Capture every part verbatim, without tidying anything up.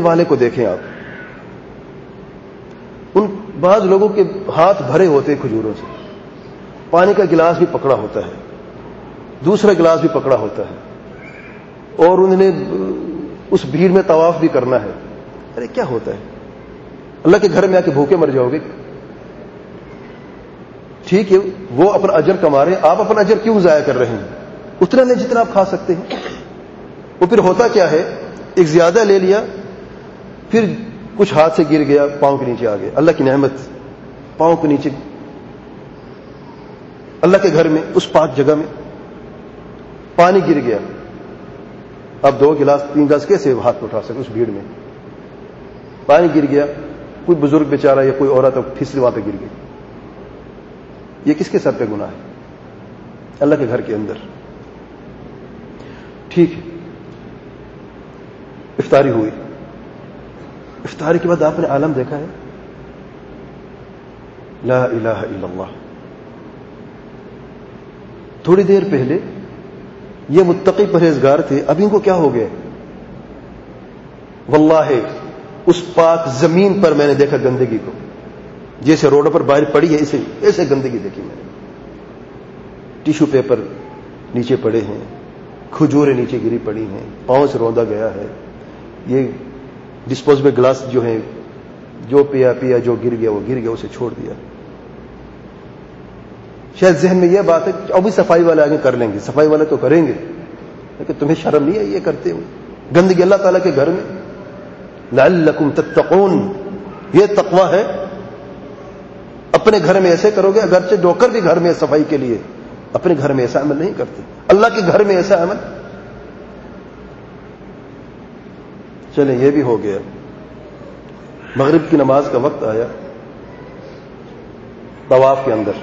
والے کو دیکھیں آپ, ان بعض لوگوں کے ہاتھ بھرے ہوتے ہیں کھجوروں سے, پانی کا گلاس بھی پکڑا ہوتا ہے, دوسرا گلاس بھی پکڑا ہوتا ہے, اور انہوں نے اس بھیڑ میں طواف بھی کرنا ہے. ارے کیا ہوتا ہے؟ اللہ کے گھر میں آ کے بھوکے مر جاؤ گے. ٹھیک ہے, وہ اپنا اجر کما رہے ہیں, آپ اپنا اجر کیوں ضائع کر رہے ہیں؟ اتنا نہیں جتنا آپ کھا سکتے ہیں. وہ پھر ہوتا کیا ہے, ایک زیادہ لے لیا, پھر کچھ ہاتھ سے گر گیا, پاؤں کے نیچے آ گیا. اللہ کی نعمت پاؤں کے نیچے, اللہ کے گھر میں اس پاک جگہ میں پانی گر گیا. اب دو گلاس تین گلاس کیسے ہاتھ اٹھا سکے؟ اس بھیڑ میں پانی گر گیا, کوئی بزرگ بیچارہ یا کوئی عورت پھسلی وہاں پہ گر گئی. یہ کس کے سر پہ گناہ ہے؟ اللہ کے گھر کے اندر. ٹھیک ہے, افطاری ہوئی, افطاری کے بعد آپ نے عالم دیکھا ہے, لا الہ الا اللہ. تھوڑی دیر پہلے یہ متقی پرہیزگار تھے, اب ان کو کیا ہو گیا؟ واللہ اس پاک زمین پر میں نے دیکھا گندگی کو, جیسے روڈوں پر بارش پڑی ہے اسے ایسے گندگی دیکھی میں نے. ٹیشو پیپر نیچے پڑے ہیں, کھجوریں نیچے گری پڑی ہیں, پاؤں سے روندا گیا ہے. یہ ڈسپوزیبل گلاس جو ہیں, جو پیا پیا جو گر گیا وہ گر گیا, اسے چھوڑ دیا. شاید ذہن میں یہ بات ہے کہ ابھی صفائی والے آگے کر لیں گے, صفائی والے تو کریں گے, لیکن تمہیں شرم نہیں ہے یہ کرتے ہوئے؟ گندگی اللہ تعالیٰ کے گھر میں. لعلکم تتقون, یہ تقوی ہے. اپنے گھر میں ایسے کرو گے, اگرچہ نوکر بھی گھر میں صفائی کے لیے, اپنے گھر میں ایسا عمل نہیں کرتے, اللہ کے گھر میں ایسا عمل. چلیں یہ بھی ہو گیا. مغرب کی نماز کا وقت آیا, طواف کے اندر.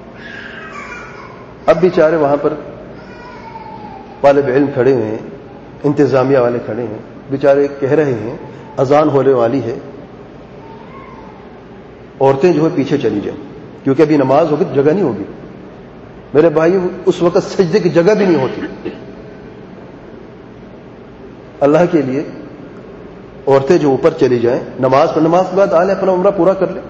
اب بیچارے وہاں پر طالب علم کھڑے ہوئے ہیں, انتظامیہ والے کھڑے ہیں, بیچارے کہہ رہے ہیں اذان ہونے والی ہے, عورتیں جو ہے پیچھے چلی جائیں, کیونکہ ابھی نماز ہوگی تو جگہ نہیں ہوگی. میرے بھائی اس وقت سجدے کی جگہ بھی نہیں ہوتی. اللہ کے لیے عورتیں جو اوپر چلی جائیں, نماز پر نماز کے بعد آ لیں, اپنا عمرہ پورا کر لیں.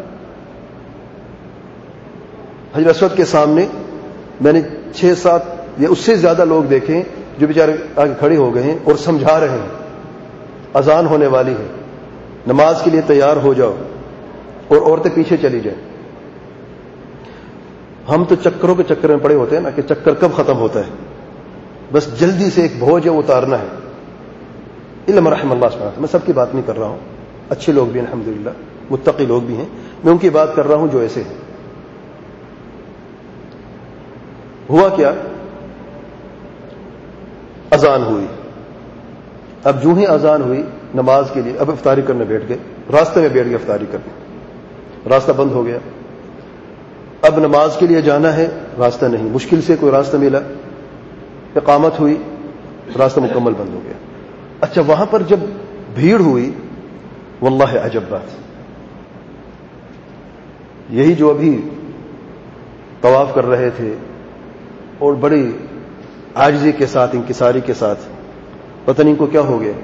حجر اسود کے سامنے میں نے چھ سات یا اس سے زیادہ لوگ دیکھے جو بیچارے آگے کھڑے ہو گئے ہیں اور سمجھا رہے ہیں اذان ہونے والی ہے, نماز کے لیے تیار ہو جاؤ, اور عورتیں پیچھے چلی جائیں. ہم تو چکروں کے چکر میں پڑے ہوتے ہیں نا کہ چکر کب ختم ہوتا ہے, بس جلدی سے ایک بوجھ ہے اتارنا ہے. علم رحم اللہ سبحانہ, میں سب کی بات نہیں کر رہا ہوں, اچھے لوگ بھی ہیں الحمدللہ, متقی لوگ بھی ہیں, میں ان کی بات کر رہا ہوں جو ایسے ہیں. ہوا کیا, اذان ہوئی. اب جو ہی اذان ہوئی نماز کے لیے, اب افطاری کرنے بیٹھ گئے, راستے میں بیٹھ گئے افطاری کرنے, راستہ بند ہو گیا. اب نماز کے لیے جانا ہے, راستہ نہیں, مشکل سے کوئی راستہ ملا, اقامت ہوئی, راستہ مکمل بند ہو گیا. اچھا وہاں پر جب بھیڑ ہوئی, واللہ عجب بات, یہی جو ابھی طواف کر رہے تھے اور بڑی عاجزی کے ساتھ, انکساری کے ساتھ, پتہ نہیں کو کیا ہو گیا,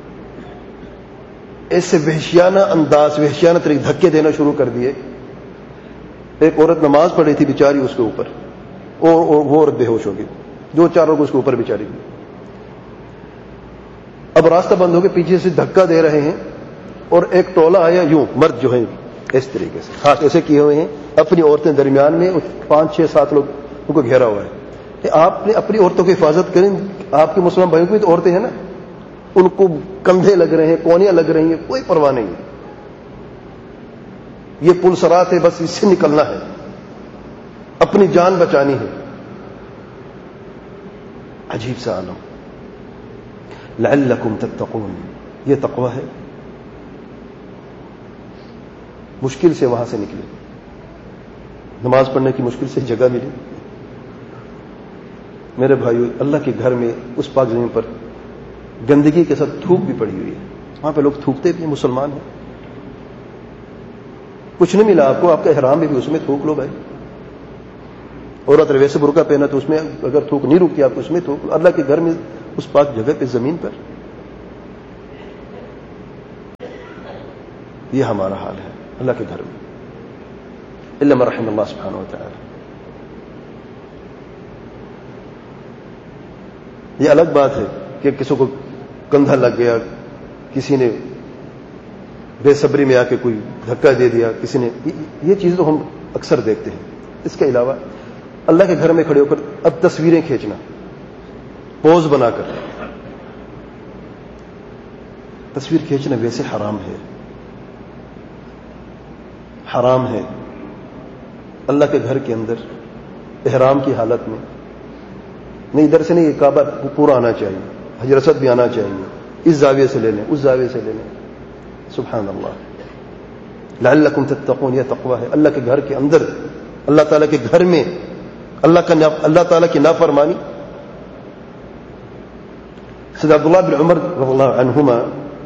ایسے وحشیانہ انداز, وحشیانہ طریقے دھکے دینا شروع کر دیے. ایک عورت نماز پڑھی تھی بیچاری, اس کے اوپر اور وہ عورت بے ہوش ہو گئی, دو چار لوگ اس کے اوپر بیچاری گئی. اب راستہ بند ہو گیا, پیچھے سے دھکا دے رہے ہیں, اور ایک ٹولہ آیا یوں, مرد جو ہیں اس طریقے سے ہاتھ ایسے کیے ہوئے ہیں, اپنی عورتیں درمیان میں, پانچ چھ سات لوگ ان کو گھیرا ہوا ہے کہ آپ نے اپنی عورتوں کی حفاظت کریں. آپ کے مسلمان بھائیوں کی تو عورتیں ہیں نا, ان کو کندھے لگ رہے ہیں, کونیاں لگ رہی ہیں, کوئی پرواہ نہیں ہے. یہ پل صراط ہے, بس اس سے نکلنا ہے, اپنی جان بچانی ہے. عجیب سا عالم. لعلکم تتقون, یہ تقوی ہے. مشکل سے وہاں سے نکلے, نماز پڑھنے کی مشکل سے جگہ ملی. میرے بھائیو, اللہ کے گھر میں اس پاک زمین پر گندگی کے ساتھ تھوک بھی پڑی ہوئی ہے. وہاں پہ لوگ تھوکتے بھی ہیں, مسلمان ہیں. کچھ نہیں ملا آپ کو, آپ کا احرام بھی, بھی اس میں تھوک لو بھائی. عورت ویسے برقع پہنا تو اس میں اگر تھوک نہیں رکتی آپ کو, اس میں تھوک لو. اللہ کے گھر میں اس پاک جگہ پہ, زمین پر. یہ ہمارا حال ہے اللہ کے گھر میں، الا من رحم اللہ سبحانہ و تعالی۔ یہ الگ بات ہے کہ کسی کو کندھا لگ گیا، کسی نے بے صبری میں آ کے کوئی دھکا دے دیا، کسی نے، یہ چیز تو ہم اکثر دیکھتے ہیں۔ اس کے علاوہ اللہ کے گھر میں کھڑے ہو کر اب تصویریں کھینچنا پوز بنا کر، تصویر کھینچنا ویسے حرام ہے، حرام ہے۔ اللہ کے گھر کے اندر احرام کی حالت میں نہیں، ادھر سے نہیں، یہ کعبہ پورا آنا چاہیے، حجر اسود بھی آنا چاہیے، اس زاویے سے لے لیں، اس زاویے سے لے لیں، سبحان اللہ۔ لعلکم تتقون، یہ تقوی ہے۔ اللہ کے گھر کے اندر، اللہ تعالیٰ کے گھر میں اللہ کا اللہ تعالیٰ کی نافرمانی۔ سید عبداللہ بن عمر رضی اللہ عنہما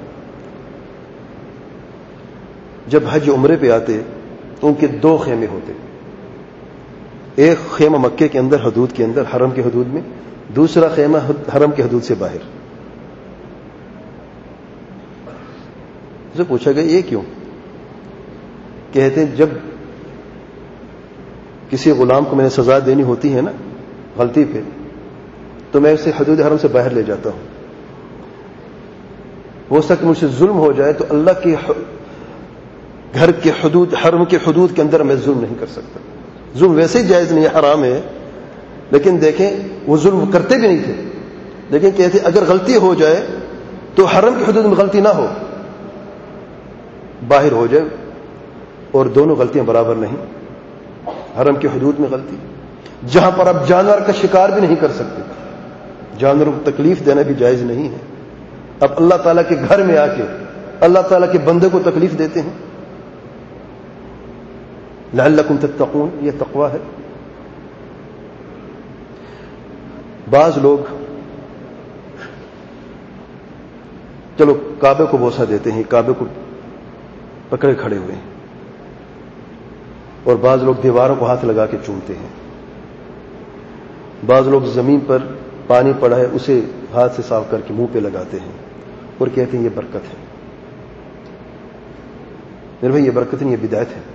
جب حج عمرے پہ آتے تو ان کے دو خیمے ہوتے، ایک خیمہ مکے کے اندر حدود کے اندر، حرم کے حدود میں، دوسرا خیمہ حرم کے حدود سے باہر۔ اسے پوچھا گیا یہ کیوں؟ کہتے ہیں جب کسی غلام کو میں نے سزا دینی ہوتی ہے نا غلطی پہ، تو میں اسے حدود حرم سے باہر لے جاتا ہوں، ہو سکتا مجھ سے ظلم ہو جائے تو اللہ کے گھر کے حدود، حرم کے حدود کے اندر میں ظلم نہیں کر سکتا۔ ظلم ویسے ہی جائز نہیں ہے، حرام ہے، لیکن دیکھیں وہ ظلم کرتے بھی نہیں تھے، لیکن کہتے اگر غلطی ہو جائے تو حرم کی حدود میں غلطی نہ ہو، باہر ہو جائے، اور دونوں غلطیاں برابر نہیں۔ حرم کی حدود میں غلطی، جہاں پر آپ جانور کا شکار بھی نہیں کر سکتے، جانوروں کو تکلیف دینا بھی جائز نہیں ہے، اب اللہ تعالیٰ کے گھر میں آ کے اللہ تعالیٰ کے بندے کو تکلیف دیتے ہیں۔ لعلکم تتقون، یہ تقوی ہے۔ بعض لوگ چلو کعبے کو بوسہ دیتے ہیں، کعبے کو پکڑے کھڑے ہوئے ہیں، اور بعض لوگ دیواروں کو ہاتھ لگا کے چومتے ہیں، بعض لوگ زمین پر پانی پڑا ہے اسے ہاتھ سے صاف کر کے منہ پہ لگاتے ہیں اور کہتے ہیں یہ برکت ہے۔ میرے بھائی یہ برکت نہیں، یہ بدعت ہے۔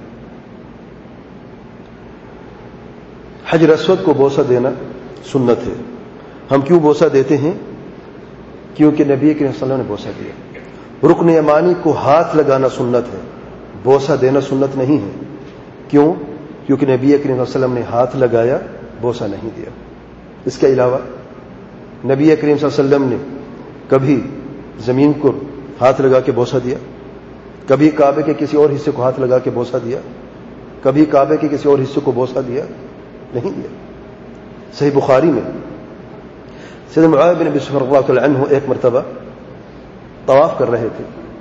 حجر اسود کو بوسہ دینا سنت ہے۔ ہم کیوں بوسہ دیتے ہیں؟ کیونکہ نبی کریم صلی اللہ علیہ وسلم نے بوسہ دیا۔ رکن یمانی کو ہاتھ لگانا سنت ہے، بوسہ دینا سنت نہیں ہے۔ کیوں؟ کیونکہ نبی کریم صلی اللہ علیہ وسلم نے ہاتھ لگایا، بوسہ نہیں دیا۔ اس کے علاوہ نبی کریم صلی اللہ علیہ وسلم نے کبھی زمین کو ہاتھ لگا کے بوسہ دیا، کبھی کعبے کے کسی اور حصے کو ہاتھ لگا کے بوسہ دیا، کبھی کعبے کے کسی اور حصے کو بوسہ دیا نہیں دیا۔ صحیح بخاری میں سیدنا معاذ بن ابی سفیان رضی اللہ عنہ ایک مرتبہ طواف کر رہے تھے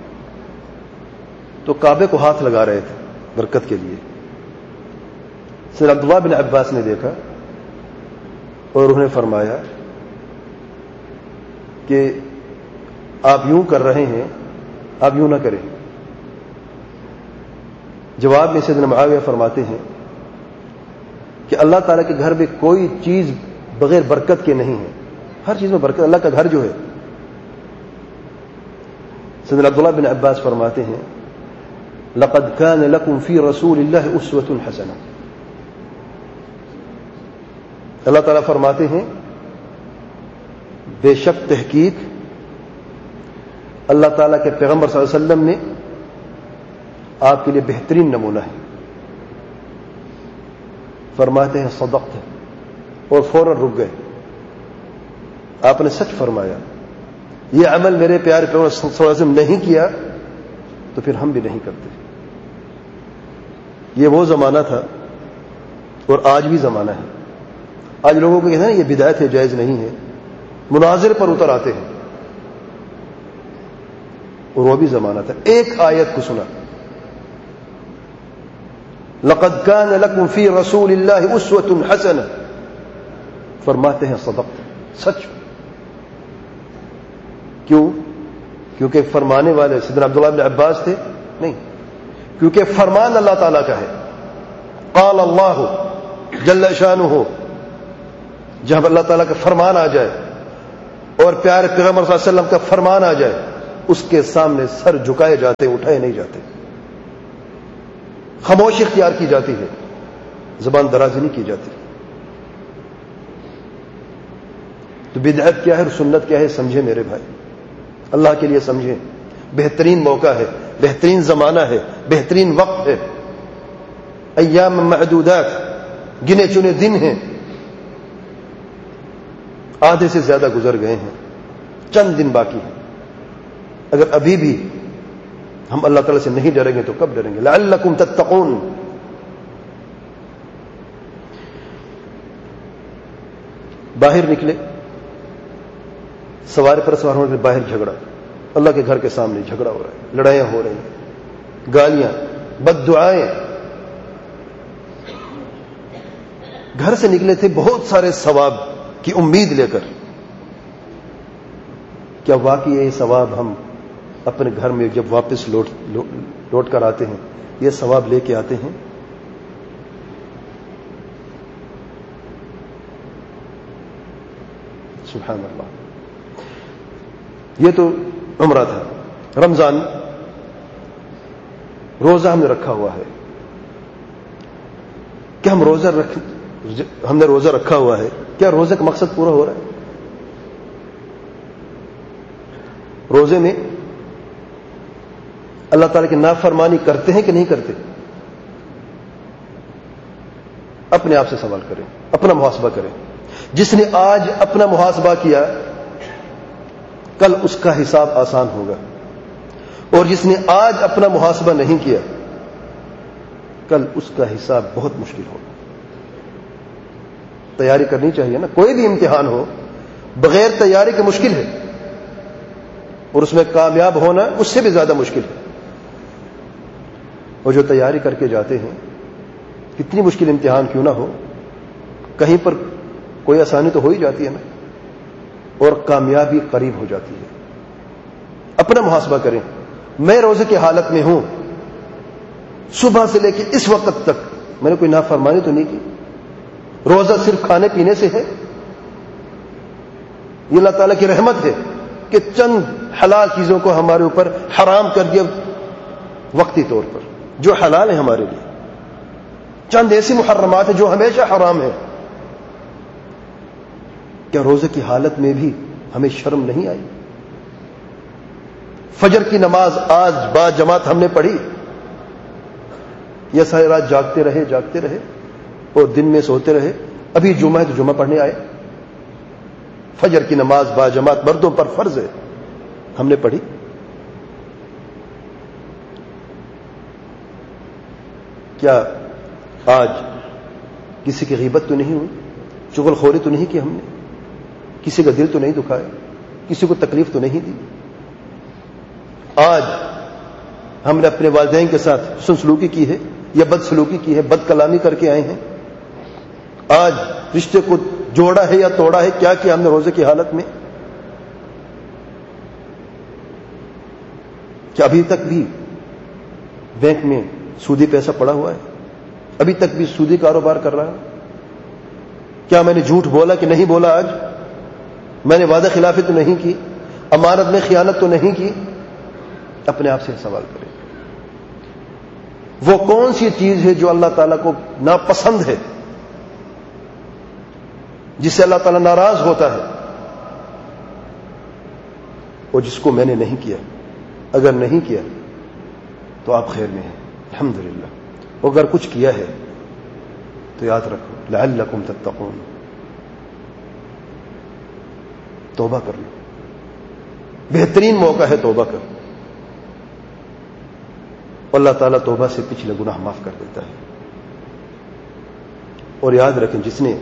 تو کعبے کو ہاتھ لگا رہے تھے برکت کے لیے۔ سیدنا عبداللہ بن عباس نے دیکھا اور انہوں نے فرمایا کہ آپ یوں کر رہے ہیں، آپ یوں نہ کریں۔ جواب میں سیدنا معاویہ فرماتے ہیں کہ اللہ تعالیٰ کے گھر میں کوئی چیز بغیر برکت کے نہیں ہے، ہر چیز میں برکت، اللہ کا گھر جو ہے۔ سیدنا عبداللہ بن عباس فرماتے ہیں لقد كان لكم في رسول الله اسوة حسنة۔ اللہ تعالیٰ فرماتے ہیں بے شک تحقیق اللہ تعالیٰ کے پیغمبر صلی اللہ علیہ وسلم نے آپ کے لیے بہترین نمونہ ہے۔ فرماتے ہیں صدقت، اور فوراً رک گئے، آپ نے سچ فرمایا، یہ عمل میرے پیارے پیغمبر صلی اللہ علیہ وسلم نہیں کیا تو پھر ہم بھی نہیں کرتے۔ یہ وہ زمانہ تھا اور آج بھی زمانہ ہے۔ آج لوگوں کو کہتے ہیں نا یہ بدعت ہے، جائز نہیں ہے، مناظر پر اتر آتے ہیں، اور وہ بھی زمانہ تھا۔ ایک آیت کو سنا، لقد كان لكم في رسول الله اسوة حسنة، فرماتے ہیں صدقت، سچ۔ کیوں؟ کیونکہ فرمانے والے سیدنا عبداللہ بن عباس تھے؟ نہیں، کیونکہ فرمان اللہ تعالیٰ کا ہے۔ قال اللہ جل شانہ، جب اللہ تعالیٰ کا فرمان آ جائے اور پیارے پیغمبر صلی اللہ علیہ وسلم کا فرمان آ جائے، اس کے سامنے سر جھکائے جاتے، اٹھائے نہیں جاتے۔ خاموشی اختیار کی جاتی ہے، زبان درازی نہیں کی جاتی. تو بدعت کیا ہے اور سنت کیا ہے سمجھے میرے بھائی، اللہ کے لیے سمجھیں. بہترین موقع ہے، بہترین زمانہ ہے، بہترین وقت ہے. ایام معدودات، گنے چنے دن ہیں، آدھے سے زیادہ گزر گئے ہیں، چند دن باقی ہیں. اگر ابھی بھی ہم اللہ تعالی سے نہیں ڈریں گے تو کب ڈریں گے؟ لعلکم تتقون. باہر نکلے، سوار پر سوار ہونے کے باہر جھگڑا، اللہ کے گھر کے سامنے جھگڑا ہو رہا ہے، لڑائیاں ہو رہی ہیں، گالیاں، بد دعائیں. گھر سے نکلے تھے بہت سارے ثواب کی امید لے کر، کیا واقعی یہ ثواب ہم اپنے گھر میں جب واپس لوٹ لوٹ کر آتے ہیں یہ ثواب لے کے آتے ہیں؟ سبحان اللہ. یہ تو عمرہ تھا. رمضان روزہ ہم نے رکھا ہوا ہے. کیا ہم روزہ رکھ ہم نے روزہ رکھا ہوا ہے، کیا روزے کا مقصد پورا ہو رہا ہے؟ روزے میں اللہ تعالیٰ کی نافرمانی کرتے ہیں کہ نہیں کرتے؟ اپنے آپ سے سوال کریں، اپنا محاسبہ کریں. جس نے آج اپنا محاسبہ کیا کل اس کا حساب آسان ہوگا، اور جس نے آج اپنا محاسبہ نہیں کیا کل اس کا حساب بہت مشکل ہوگا. تیاری کرنی چاہیے نا. کوئی بھی امتحان ہو بغیر تیاری کے مشکل ہے، اور اس میں کامیاب ہونا اس سے بھی زیادہ مشکل ہے. اور جو تیاری کر کے جاتے ہیں، کتنی مشکل امتحان کیوں نہ ہو، کہیں پر کوئی آسانی تو ہو ہی جاتی ہے نا، اور کامیابی قریب ہو جاتی ہے. اپنا محاسبہ کریں. میں روزے کی حالت میں ہوں، صبح سے لے کے اس وقت تک میں نے کوئی نافرمانی تو نہیں کی. روزہ صرف کھانے پینے سے ہے؟ یہ اللہ تعالیٰ کی رحمت ہے کہ چند حلال چیزوں کو ہمارے اوپر حرام کر دیا وقتی طور پر، جو حلال ہے ہمارے لیے. چند ایسی محرمات ہیں جو ہمیشہ حرام ہیں. کیا روزے کی حالت میں بھی ہمیں شرم نہیں آئی؟ فجر کی نماز آج با جماعت ہم نے پڑھی، یا ساری رات جاگتے رہے جاگتے رہے اور دن میں سوتے رہے؟ ابھی جمعہ ہے تو جمعہ پڑھنے آئے. فجر کی نماز با جماعت مردوں پر فرض ہے، ہم نے پڑھی. کیا آج کسی کی غیبت تو نہیں ہوئی، چغل خوری تو نہیں کی ہم نے، کسی کا دل تو نہیں دکھایا، کسی کو تکلیف تو نہیں دی؟ آج ہم نے اپنے والدین کے ساتھ حسن سلوکی کی ہے یا بد سلوکی کی ہے، بد کلامی کر کے آئے ہیں؟ آج رشتے کو جوڑا ہے یا توڑا ہے؟ کیا کیا ہم نے روزے کی حالت میں؟ کیا ابھی تک بھی بینک میں سودی پیسہ پڑا ہوا ہے؟ ابھی تک بھی سودی کاروبار کر رہا ہے؟ کیا میں نے جھوٹ بولا کہ نہیں بولا؟ آج میں نے وعدہ خلافی تو نہیں کی؟ امانت میں خیانت تو نہیں کی؟ اپنے آپ سے سوال کریں. وہ کون سی چیز ہے جو اللہ تعالیٰ کو ناپسند ہے، جس سے اللہ تعالیٰ ناراض ہوتا ہے، اور جس کو میں نے نہیں کیا؟ اگر نہیں کیا تو آپ خیر میں ہیں الحمدللہ، اگر کچھ کیا ہے تو یاد رکھو لعلکم تتقون. توبہ کر لو، بہترین موقع ہے توبہ کر. اللہ تعالیٰ توبہ سے پچھلے گناہ معاف کر دیتا ہے. اور یاد رکھیں جس نے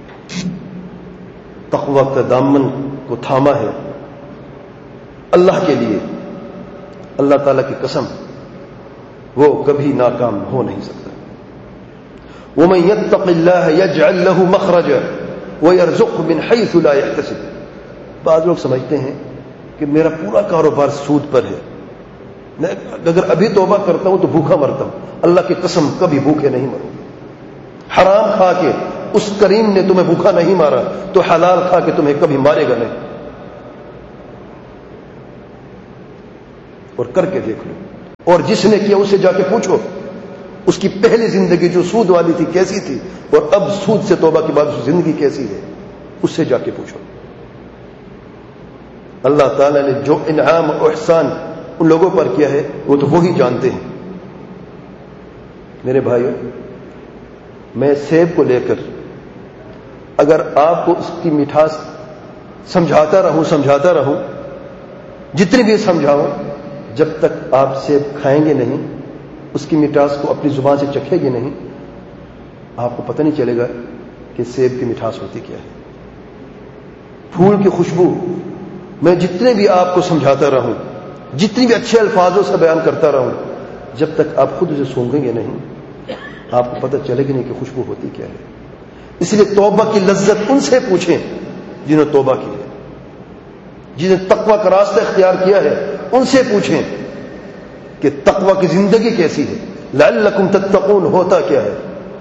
تقوی کا دامن کو تھاما ہے اللہ کے لیے، اللہ تعالیٰ کی قسم وہ کبھی ناکام ہو نہیں سکتا. وَمَن يَتَّقِ اللَّهَ يَجْعَل لَّهُ مَخْرَجًا وَيَرْزُقْهُ مِنْ حَيْثُ لَا يَحْتَسِبُ. بعض لوگ سمجھتے ہیں کہ میرا پورا کاروبار سود پر ہے، میں اگر ابھی توبہ کرتا ہوں تو بھوکا مرتا ہوں. اللہ کی قسم کبھی بھوکے نہیں مرو. حرام کھا کے اس کریم نے تمہیں بھوکا نہیں مارا تو حلال کھا کے تمہیں کبھی مارے گا نہیں. اور کر کے دیکھ لو، اور جس نے کیا اسے جا کے پوچھو. اس کی پہلی زندگی جو سود والی تھی کیسی تھی، اور اب سود سے توبہ کے بعد زندگی کیسی ہے، اس سے جا کے پوچھو۔ اللہ تعالیٰ نے جو انعام و احسان ان لوگوں پر کیا ہے وہ تو وہی جانتے ہیں۔ میرے بھائیو، میں سیب کو لے کر اگر آپ کو اس کی مٹھاس سمجھاتا رہوں سمجھاتا رہوں جتنی بھی سمجھاؤں، جب تک آپ سیب کھائیں گے نہیں، اس کی مٹھاس کو اپنی زبان سے چکھیں گے نہیں، آپ کو پتہ نہیں چلے گا کہ سیب کی مٹھاس ہوتی کیا ہے۔ پھول کی خوشبو میں جتنے بھی آپ کو سمجھاتا رہوں، جتنی بھی اچھے الفاظوں سے بیان کرتا رہوں، جب تک آپ خود اسے سونگیں گے نہیں، آپ کو پتہ چلے گا نہیں کہ خوشبو ہوتی کیا ہے۔ اس لیے توبہ کی لذت ان سے پوچھیں جنہوں نے توبہ کی ہے، جنہوں نے تقوی کا راستہ اختیار کیا ہے، ان سے پوچھیں کہ تقوی کی زندگی کیسی ہے، لعلکم تتقون ہوتا کیا ہے۔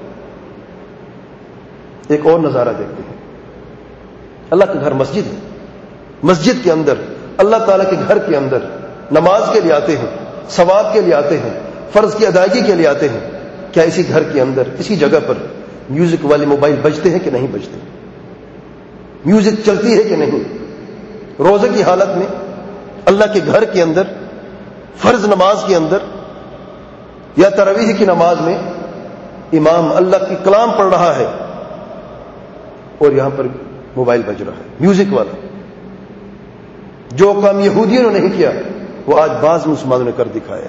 ایک اور نظارہ دیکھتے ہیں، اللہ کا گھر مسجد ہے، مسجد کے اندر اللہ تعالیٰ کے گھر کے اندر نماز کے لیے آتے ہیں، ثواب کے لیے آتے ہیں، فرض کی ادائیگی کے لیے آتے ہیں۔ کیا اسی گھر کے اندر اسی جگہ پر میوزک والے موبائل بجتے ہیں کہ نہیں بجتے؟ میوزک چلتی ہے کہ نہیں؟ روزے کی حالت میں اللہ کے گھر کے اندر فرض نماز کے اندر یا تراویح کی نماز میں امام اللہ کی کلام پڑھ رہا ہے اور یہاں پر موبائل بج رہا ہے، میوزک والا۔ جو کام یہودیوں نے نہیں کیا وہ آج بعض مسلمانوں نے کر دکھایا۔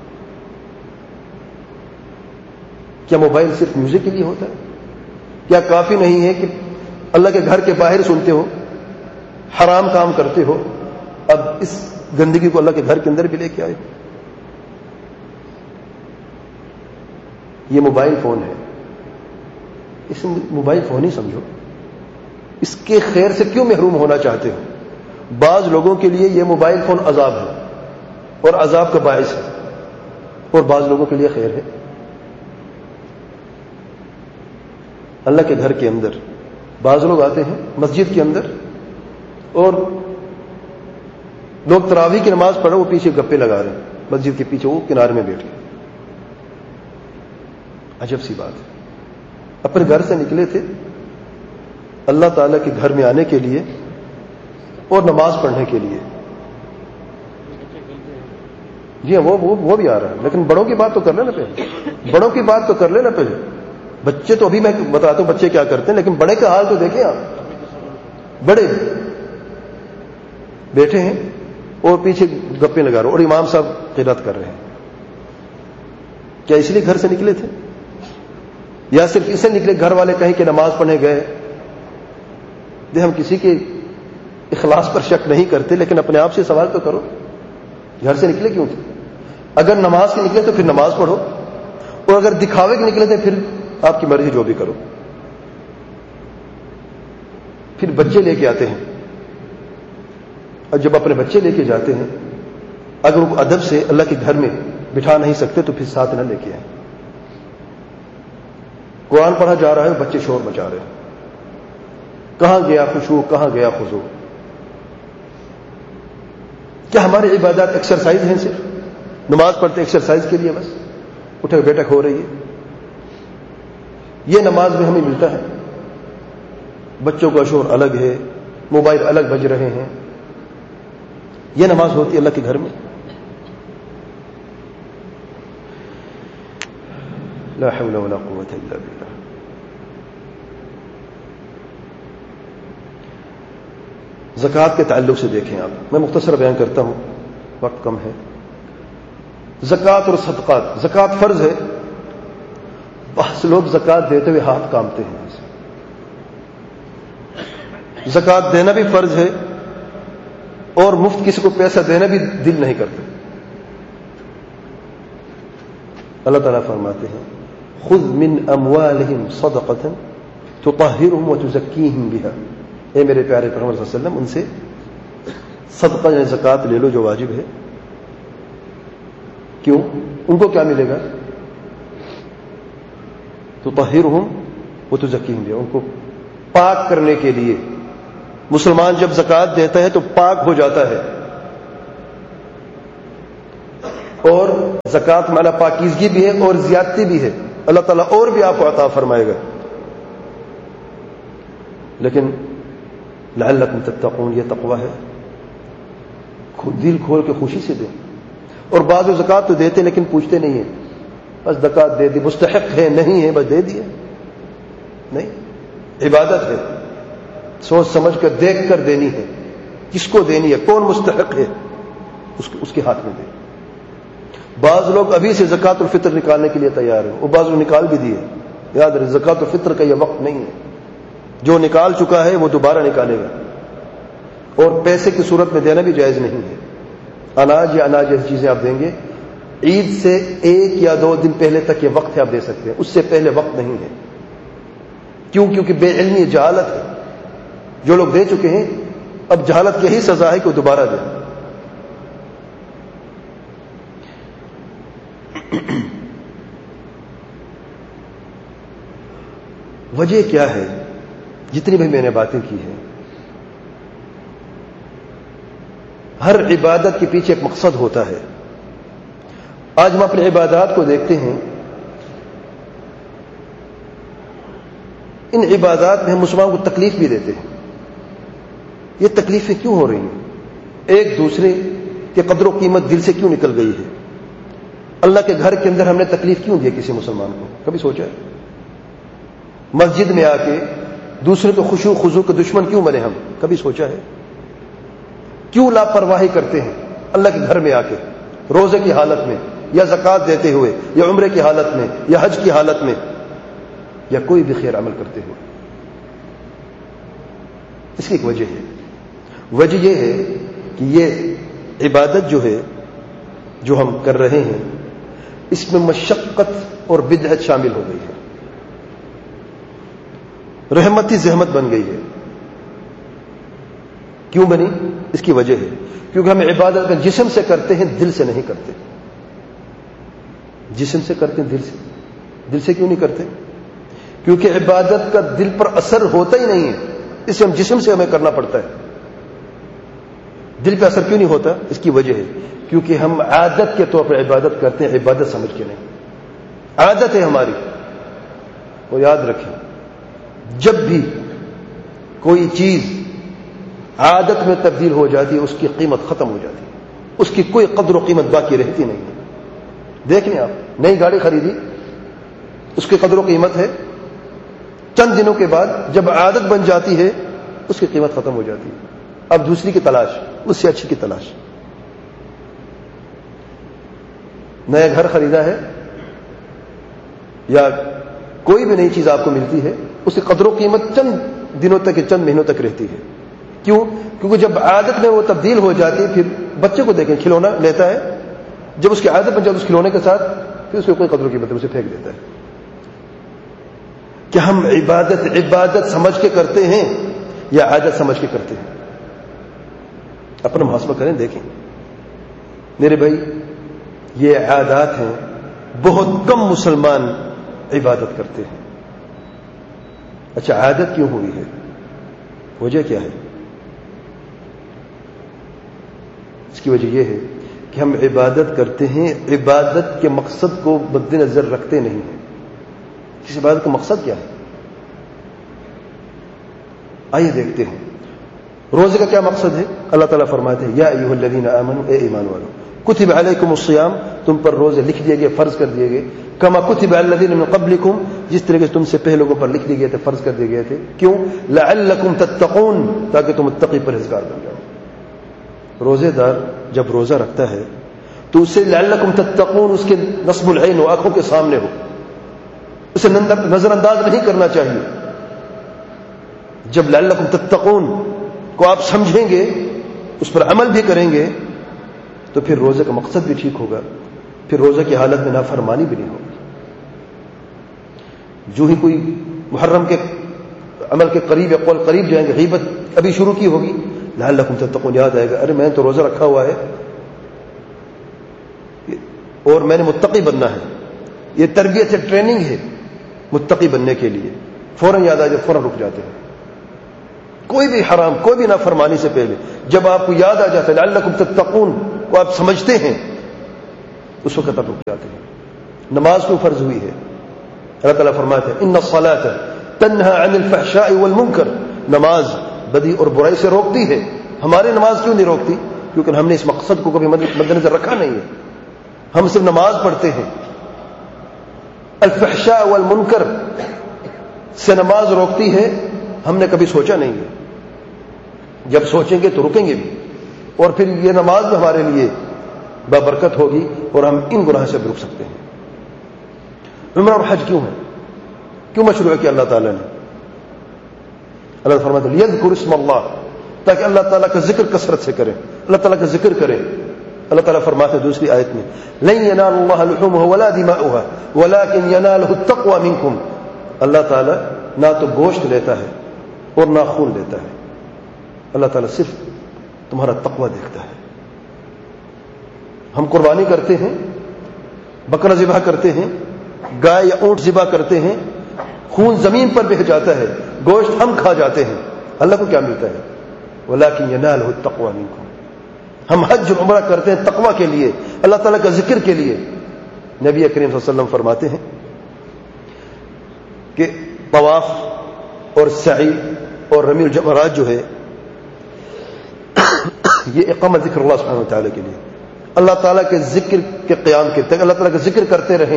کیا موبائل صرف میوزک کے لیے ہوتا ہے؟ کیا کافی نہیں ہے کہ اللہ کے گھر کے باہر سنتے ہو، حرام کام کرتے ہو، اب اس گندگی کو اللہ کے گھر کے اندر بھی لے کے آئے ہو؟ یہ موبائل فون ہے، اس موبائل فون ہی سمجھو، اس کے خیر سے کیوں محروم ہونا چاہتے ہو؟ بعض لوگوں کے لیے یہ موبائل فون عذاب ہے اور عذاب کا باعث ہے، اور بعض لوگوں کے لیے خیر ہے۔ اللہ کے گھر کے اندر بعض لوگ آتے ہیں مسجد کے اندر اور لوگ تراویح کی نماز پڑھ رہے، وہ پیچھے گپے لگا رہے ہیں مسجد کے پیچھے، وہ کنارے میں بیٹھ گئے۔ عجب سی بات ہے، اپنے گھر سے نکلے تھے اللہ تعالیٰ کے گھر میں آنے کے لیے اور نماز پڑھنے کے لیے۔ جی وہ وہ بھی آ رہا ہے، لیکن بڑوں کی بات تو کر لینا پہلے، بڑوں کی بات تو کر لینا پہلے۔ بچے تو ابھی میں بتاتا ہوں بچے کیا کرتے ہیں، لیکن بڑے کا حال تو دیکھیں آپ۔ بڑے بیٹھے ہیں اور پیچھے گپے لگا رہے اور امام صاحب قرات کر رہے ہیں۔ کیا اس لیے گھر سے نکلے تھے، یا صرف اسے نکلے گھر والے کہیں کہ نماز پڑھنے گئے؟ دے ہم کسی کے اخلاص پر شک نہیں کرتے، لیکن اپنے آپ سے سوال تو کرو، گھر سے نکلے کیوں تھے؟ اگر نماز کے نکلے تو پھر نماز پڑھو، اور اگر دکھاوے کے نکلے تھے پھر آپ کی مرضی جو بھی کرو۔ پھر بچے لے کے آتے ہیں، اور جب اپنے بچے لے کے جاتے ہیں اگر ان کو ادب سے اللہ کے گھر میں بٹھا نہیں سکتے تو پھر ساتھ نہ لے کے آئیں۔ قرآن پڑھا جا رہا ہے، بچے شور مچا رہے ہیں، کہاں گیا خشوع، کہاں گیا خضوع؟ کیا ہماری عبادات ایکسرسائز ہیں؟ صرف نماز پڑھتے ایکسرسائز کے لیے بس، اٹھک بیٹھک ہو رہی ہے؟ یہ نماز میں ہمیں ملتا ہے؟ بچوں کا شور الگ ہے، موبائل الگ بج رہے ہیں، یہ نماز ہوتی ہے اللہ کے گھر میں؟ لا حول ولا قوة الا باللہ۔ زکوٰۃ کے تعلق سے دیکھیں آپ، میں مختصر بیان کرتا ہوں، وقت کم ہے۔ زکوٰۃ اور صدقات، زکوٰۃ فرض ہے، بہت لوگ زکوٰۃ دیتے ہوئے ہاتھ کانپتے ہیں۔ زکوٰۃ دینا بھی فرض ہے اور مفت کسی کو پیسہ دینا بھی دل نہیں کرتا۔ اللہ تعالیٰ فرماتے ہیں خذ من اموالہم صدقۃ تطہرہم وتزکیہم بہا، اے میرے پیارے پیغمبر صلی اللہ علیہ وسلم ان سے صدقہ یعنی زکوٰۃ لے لو جو واجب ہے۔ کیوں؟ ان کو کیا ملے گا؟ تطہرہم وتزکیہم بہا، ان کو پاک کرنے کے لیے۔ مسلمان جب زکوٰۃ دیتا ہے تو پاک ہو جاتا ہے، اور زکات معنی پاکیزگی بھی ہے اور زیادتی بھی ہے، اللہ تعالیٰ اور بھی آپ کو عطا فرمائے گا، لیکن لعلکم تتقون یہ تقوی ہے، دل کھول کے خوشی سے دیں۔ اور بعض زکات تو دیتے لیکن پوچھتے نہیں ہیں، بس زکات دے دی، مستحق ہے نہیں ہے بس دے دیے، نہیں، عبادت ہے، سوچ سمجھ کر دیکھ کر دینی ہے، کس کو دینی ہے، کون مستحق ہے، اس اس کے ہاتھ میں دے۔ بعض لوگ ابھی سے زکات الفطر نکالنے کے لیے تیار ہیں، وہ بعض لوگ نکال بھی دیے، یاد رہے زکات الفطر کا یہ وقت نہیں ہے، جو نکال چکا ہے وہ دوبارہ نکالے گا، اور پیسے کی صورت میں دینا بھی جائز نہیں ہے۔ اناج یا اناج جیسی چیزیں آپ دیں گے، عید سے ایک یا دو دن پہلے تک یہ وقت ہے آپ دے سکتے ہیں، اس سے پہلے وقت نہیں ہے۔ کیوں؟ کیونکہ بے علمی جہالت ہے، جو لوگ دے چکے ہیں اب جہالت کی ہی سزا ہے کہ وہ دوبارہ دیں۔ وجہ کیا ہے؟ جتنی بھی میں نے باتیں کی ہیں، ہر عبادت کے پیچھے ایک مقصد ہوتا ہے۔ آج ہم اپنی عبادات کو دیکھتے ہیں، ان عبادات میں ہم مسلمانوں کو تکلیف بھی دیتے ہیں۔ یہ تکلیفیں کیوں ہو رہی ہیں؟ ایک دوسرے کے قدر و قیمت دل سے کیوں نکل گئی ہے؟ اللہ کے گھر کے اندر ہم نے تکلیف کیوں دی کسی مسلمان کو؟ کبھی سوچا ہے؟ مسجد میں آ کے دوسرے کو خشوع خضوع کے دشمن کیوں بنے ہم؟ کبھی سوچا ہے؟ کیوں لاپرواہی کرتے ہیں اللہ کے گھر میں آ کے، روزے کی حالت میں یا زکات دیتے ہوئے یا عمرے کی حالت میں یا حج کی حالت میں یا کوئی بھی خیر عمل کرتے ہوئے؟ اس کی ایک وجہ ہے۔ وجہ یہ ہے کہ یہ عبادت جو ہے جو ہم کر رہے ہیں، اس میں مشقت اور بدعت شامل ہو گئی ہے، رحمتی زحمت بن گئی ہے۔ کیوں بنی؟ اس کی وجہ ہے کیونکہ ہم عبادت کا جسم سے کرتے ہیں، دل سے نہیں کرتے۔ جسم سے کرتے ہیں، دل سے دل سے کیوں نہیں کرتے؟ کیونکہ عبادت کا دل پر اثر ہوتا ہی نہیں ہے، اس سے ہم جسم سے ہمیں کرنا پڑتا ہے۔ دل پہ اثر کیوں نہیں ہوتا؟ اس کی وجہ ہے کیونکہ ہم عادت کے طور پر عبادت کرتے ہیں، عبادت سمجھ کے نہیں۔ عادت ہے ہماری۔ اور یاد رکھیں، جب بھی کوئی چیز عادت میں تبدیل ہو جاتی ہے، اس کی قیمت ختم ہو جاتی ہے، اس کی کوئی قدر و قیمت باقی رہتی نہیں ہے۔ دیکھ لیں، آپ نئی گاڑی خریدی، اس کی قدر و قیمت ہے، چند دنوں کے بعد جب عادت بن جاتی ہے اس کی قیمت ختم ہو جاتی ہے، اب دوسری کی تلاش، اس سے اچھی کی تلاش۔ نیا گھر خریدا ہے یا کوئی بھی نئی چیز آپ کو ملتی ہے، اس کی قدر و قیمت چند دنوں تک یا چند مہینوں تک رہتی ہے۔ کیوں؟ کیونکہ جب عادت میں وہ تبدیل ہو جاتی ہے، پھر بچے کو دیکھیں، کھلونا لیتا ہے، جب اس کی عادت بن جاتی ہے اس کھلونے کے ساتھ، پھر اس کو کوئی قدر و قیمت اسے پھینک دیتا ہے۔ کہ ہم عبادت عبادت سمجھ کے کرتے ہیں یا عادت سمجھ کے کرتے ہیں؟ اپنا محاسبہ کریں، دیکھیں میرے بھائی، یہ عادات ہیں، بہت کم مسلمان عبادت کرتے ہیں۔ اچھا، عادت کیوں ہوئی ہے؟ وجہ کیا ہے؟ اس کی وجہ یہ ہے کہ ہم عبادت کرتے ہیں، عبادت کے مقصد کو مد نظر رکھتے نہیں ہیں۔ اس عبادت کا مقصد کیا ہے؟ آئیے دیکھتے ہیں۔ روزے کا کیا مقصد ہے؟ اللہ تعالیٰ فرماتے ہیں، یا ایھا الذین آمنوا، اے ایمان والو، کتب علیکم الصیام، تم پر روزے لکھ دیے گئے، فرض کر دیے گئے، کما کتب علی الذین من قبلکم، جس طرح تم سے پہلے لوگوں پر لکھ دیے گئے تھے، فرض کر دیے گئے تھے۔ کیوں؟ لعلکم تتقون، تاکہ تم متقی پرہیزگار بن جاؤ۔ روزے دار جب روزہ رکھتا ہے تو اسے لعلکم تتقون، اس کے نصب العین ہو، آنکھوں کے سامنے ہو، اسے نظر انداز نہیں کرنا چاہیے۔ جب لعلکم تتقون کو آپ سمجھیں گے، اس پر عمل بھی کریں گے، تو پھر روزے کا مقصد بھی ٹھیک ہوگا، پھر روزے کی حالت میں نافرمانی بھی نہیں ہوگی۔ جو ہی کوئی محرم کے عمل کے قریب یا قول قریب جائیں گے، غیبت ابھی شروع کی ہوگی، لعلکم تتقون یاد آئے گا، ارے میں نے تو روزہ رکھا ہوا ہے اور میں نے متقی بننا ہے۔ یہ تربیت ہے، ٹریننگ ہے متقی بننے کے لیے۔ فوراً یاد آ جائے، فوراً رک جاتے ہیں۔ کوئی بھی حرام، کوئی بھی نافرمانی سے پہلے جب آپ کو یاد آ جاتا ہے لعلکم تتقون کو آپ سمجھتے ہیں، اس وقت آپ رک جاتے ہیں. نماز کیوں فرض ہوئی ہے؟ اللہ تعالیٰ فرماتے ہیں ان الصلاۃ تنہی عن الفحشاء والمنکر، نماز بدی اور برائی سے روکتی ہے. ہماری نماز کیوں نہیں روکتی؟ کیونکہ ہم نے اس مقصد کو کبھی مد نظر رکھا نہیں ہے. ہم صرف نماز پڑھتے ہیں. الفحشاء والمنکر سے نماز روکتی ہے، ہم نے کبھی سوچا نہیں ہے. جب سوچیں گے تو رکیں گے بھی، اور پھر یہ نماز بھی ہمارے لیے بابرکت ہوگی اور ہم ان گناہ سے بھی رک سکتے ہیں. عمرہ اور حج کیوں ہے؟ کیوں مشروع کیا اللہ تعالیٰ نے؟ اللہ فرماتے ہیں لیذکر اسم اللہ، تاکہ اللہ تعالیٰ کا ذکر کثرت سے کریں، اللہ تعالیٰ کا ذکر کریں. اللہ تعالیٰ فرماتے ہیں دوسری آیت میں لن ینال اللہ لحومها ولا دماؤها ولكن يناله التقوى منکم، اللہ تعالیٰ نہ تو گوشت لیتا ہے اور نہ خون لیتا ہے، اللہ تعالیٰ صرف تمہارا تقوی دیکھتا ہے. ہم قربانی کرتے ہیں، بکرا ذبح کرتے ہیں، گائے یا اونٹ ذبح کرتے ہیں، خون زمین پر بہہ جاتا ہے، گوشت ہم کھا جاتے ہیں، اللہ کو کیا ملتا ہے؟ وَلَكِنْ يَنَالُهُ التَّقْوَى مِنكُمْ. ہم حج اور عمرہ کرتے ہیں تقوی کے لیے، اللہ تعالیٰ کا ذکر کے لیے. نبی کریم صلی اللہ علیہ وسلم فرماتے ہیں کہ طواف اور سعی اور رمی الجمرات جو ہے یہ اقامہ ذکر اللہ سبحانہ و تعالیٰ کے لیے، اللہ تعالیٰ کے ذکر کے قیام کے تک اللہ تعالیٰ کا ذکر کرتے رہیں.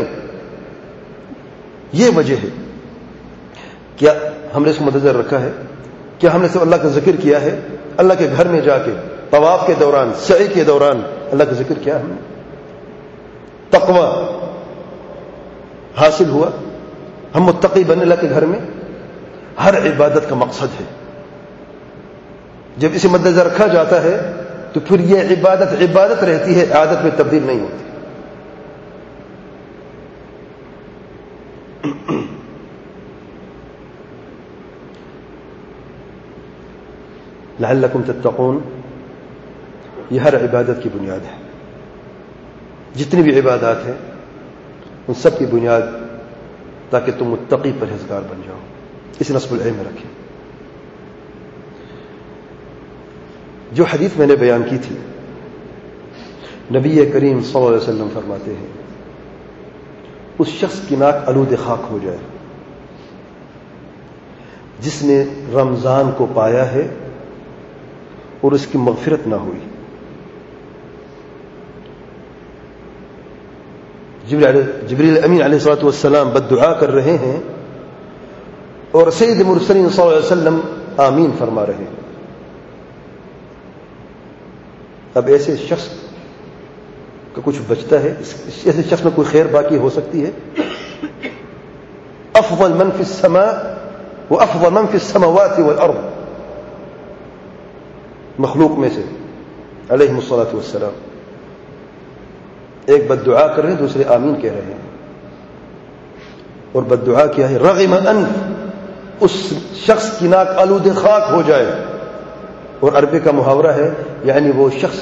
یہ وجہ ہے. کیا ہم نے اس کو مدنظر رکھا ہے؟ کیا ہم نے صرف اللہ کا ذکر کیا ہے؟ اللہ کے گھر میں جا کے طواف کے دوران، سعی کے دوران اللہ کا ذکر کیا ہم نے؟ تقوی حاصل ہوا، ہم متقی بنے اللہ کے گھر میں. ہر عبادت کا مقصد ہے. جب اسے مد نظر رکھا جاتا ہے تو پھر یہ عبادت عبادت رہتی ہے، عادت میں تبدیل نہیں ہوتی. لعلکم تتقون، یہ ہر عبادت کی بنیاد ہے. جتنی بھی عبادات ہیں ان سب کی بنیاد تاکہ تم متقی پرہیزگار بن جاؤ، اس نصب العلم میں رکھیں. جو حدیث میں نے بیان کی تھی، نبی کریم صلی اللہ علیہ وسلم فرماتے ہیں اس شخص کی ناک آلود خاک ہو جائے جس نے رمضان کو پایا ہے اور اس کی مغفرت نہ ہوئی. جبریل امین علیہ الصلوۃ والسلام بد دعا کر رہے ہیں اور سید مرسلین صلی اللہ علیہ وسلم آمین فرما رہے ہیں. اب ایسے شخص کا کچھ بچتا ہے؟ ایسے شخص میں کوئی خیر باقی ہو سکتی ہے؟ افضل من فی السماء وافضل من فی السماوات والارض، مخلوق میں سے علیہ الصلوۃ والسلام ایک بد دعا کر رہے ہیں، دوسرے آمین کہہ رہے ہیں. اور بد دعا کیا ہے؟ رغم انف، اس شخص کی ناک آلود خاک ہو جائے. اور عربی کا محاورہ ہے، یعنی وہ شخص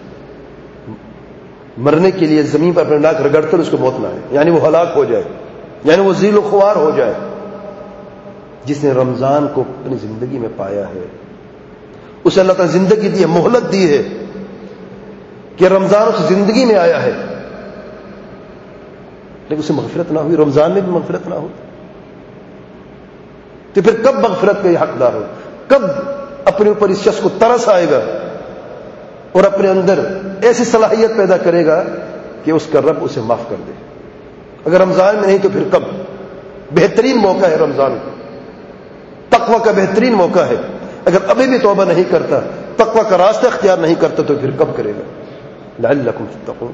مرنے کے لیے زمین پر اپنے ناک رگڑتا اس کو موت نہ آئے، یعنی وہ ہلاک ہو جائے، یعنی وہ ذیل و خوار ہو جائے. جس نے رمضان کو اپنی زندگی میں پایا ہے اسے اللہ تعالیٰ زندگی دی ہے، مہلت دی ہے کہ رمضان اس زندگی میں آیا ہے، لیکن اسے مغفرت نہ ہوئی، رمضان میں بھی مغفرت نہ ہوئی، تو پھر کب مغفرت کا یہ حقدار ہو؟ کب اپنے اوپر اس شخص کو ترس آئے گا اور اپنے اندر ایسی صلاحیت پیدا کرے گا کہ اس کا رب اسے معاف کر دے؟ اگر رمضان میں نہیں تو پھر کب؟ بہترین موقع ہے رمضان کا، تقوی کا بہترین موقع ہے. اگر ابھی بھی توبہ نہیں کرتا، تقوی کا راستہ اختیار نہیں کرتا، تو پھر کب کرے گا؟ لعلکم تتقون.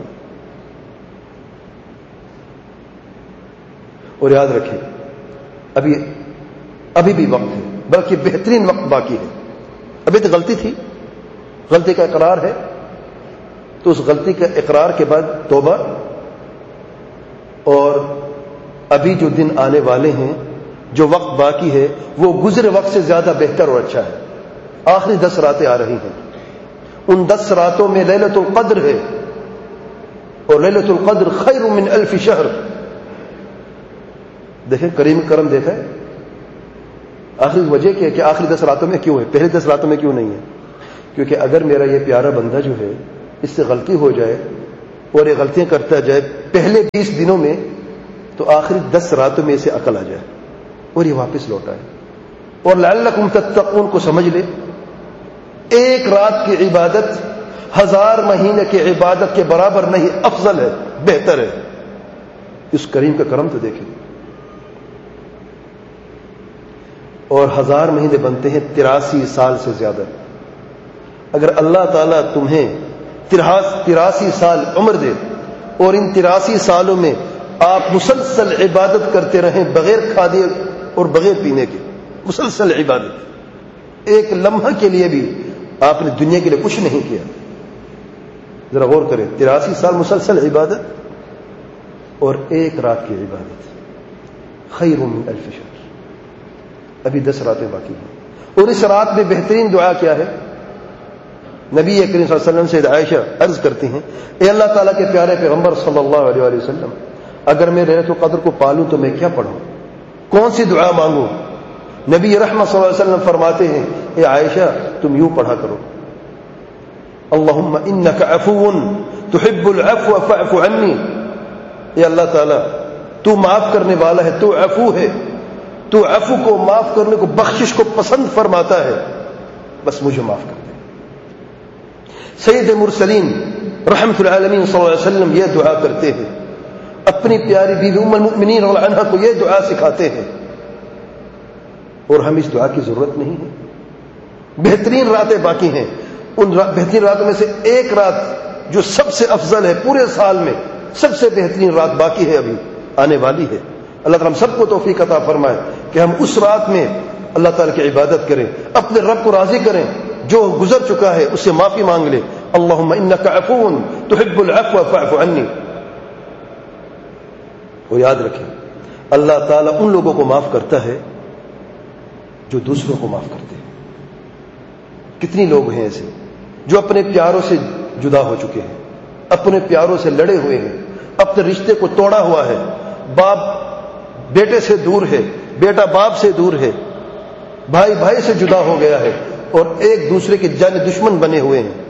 اور یاد رکھیں ابھی ابھی بھی وقت ہے، بلکہ بہترین وقت باقی ہے. ابھی تو غلطی تھی، غلطی کا اقرار ہے، تو اس غلطی کا اقرار کے بعد توبہ، اور ابھی جو دن آنے والے ہیں، جو وقت باقی ہے، وہ گزرے وقت سے زیادہ بہتر اور اچھا ہے. آخری دس راتیں آ رہی ہیں، ان دس راتوں میں لیلۃ القدر ہے، اور لیلۃ القدر خیر من الف شہر. دیکھیں کریم کرم دیکھا ہے. آخری وجہ کیا ہے کہ آخری دس راتوں میں کیوں ہے، پہلے دس راتوں میں کیوں نہیں ہے؟ کیونکہ اگر میرا یہ پیارا بندہ جو ہے اس سے غلطی ہو جائے اور یہ غلطیاں کرتا جائے پہلے بیس دنوں میں تو آخری دس راتوں میں اسے عقل آ جائے اور یہ واپس لوٹ آئے. اور لعلکم تتقون کو سمجھ لے. ایک رات کی عبادت ہزار مہینے کی عبادت کے برابر نہیں، افضل ہے، بہتر ہے. اس کریم کا کرم تو دیکھیں. اور ہزار مہینے بنتے ہیں تراسی سال سے زیادہ. اگر اللہ تعالیٰ تمہیں تراسی سال عمر دے اور ان تراسی سالوں میں آپ مسلسل عبادت کرتے رہیں بغیر کھادے اور بغیر پینے کے، مسلسل عبادت، ایک لمحہ کے لیے بھی آپ نے دنیا کے لیے کچھ نہیں کیا. ذرا غور کریں، تراسی سال مسلسل عبادت اور ایک رات کی عبادت، خیر من الف شہر. ابھی دس راتیں باقی ہیں. اور اس رات میں بہترین دعا کیا ہے؟ نبی کریم صلی اللہ علیہ وسلم سے عائشہ عرض کرتی ہیں، اے اللہ تعالیٰ کے پیارے پیغمبر صلی اللہ علیہ وآلہ وسلم، اگر میں لیلۃ القدر کو پالوں تو میں کیا پڑھوں، کون سی دعا مانگوں؟ نبی رحمت صلی اللہ علیہ وسلم فرماتے ہیں، اے عائشہ تم یوں پڑھا کرو، اللہم انک عفو تحب العفو فاعف عنی. اے اللہ تعالیٰ تو معاف کرنے والا ہے، تو عفو ہے، تو عفو کو، معاف کرنے کو، بخشش کو پسند فرماتا ہے، بس مجھے معاف کر دے. سید مرسلین رحمت العالمین صلی اللہ علیہ وسلم یہ دعا کرتے ہیں، اپنی پیاری بیوی ام المؤمنین رضی اللہ عنہا کو یہ دعا سکھاتے ہیں، اور ہم اس دعا کی ضرورت نہیں ہے. بہترین راتیں باقی ہیں. ان بہترین راتوں میں سے ایک رات جو سب سے افضل ہے پورے سال میں، سب سے بہترین رات باقی ہے، ابھی آنے والی ہے. اللہ تعالیٰ ہم سب کو توفیق عطا فرمائے کہ ہم اس رات میں اللہ تعالیٰ کی عبادت کریں، اپنے رب کو راضی کریں، جو گزر چکا ہے اس سے معافی مانگ لے. اللہم انک عفو تحب العفو فاعف عنی. وہ یاد رکھیں، اللہ تعالیٰ ان لوگوں کو معاف کرتا ہے جو دوسروں کو معاف کرتے ہیں. کتنی لوگ ہیں ایسے جو اپنے پیاروں سے جدا ہو چکے ہیں، اپنے پیاروں سے لڑے ہوئے ہیں، اپنے رشتے کو توڑا ہوا ہے. باپ بیٹے سے دور ہے، بیٹا باپ سے دور ہے، بھائی بھائی سے جدا ہو گیا ہے، اور ایک دوسرے کے جان دشمن بنے ہوئے ہیں.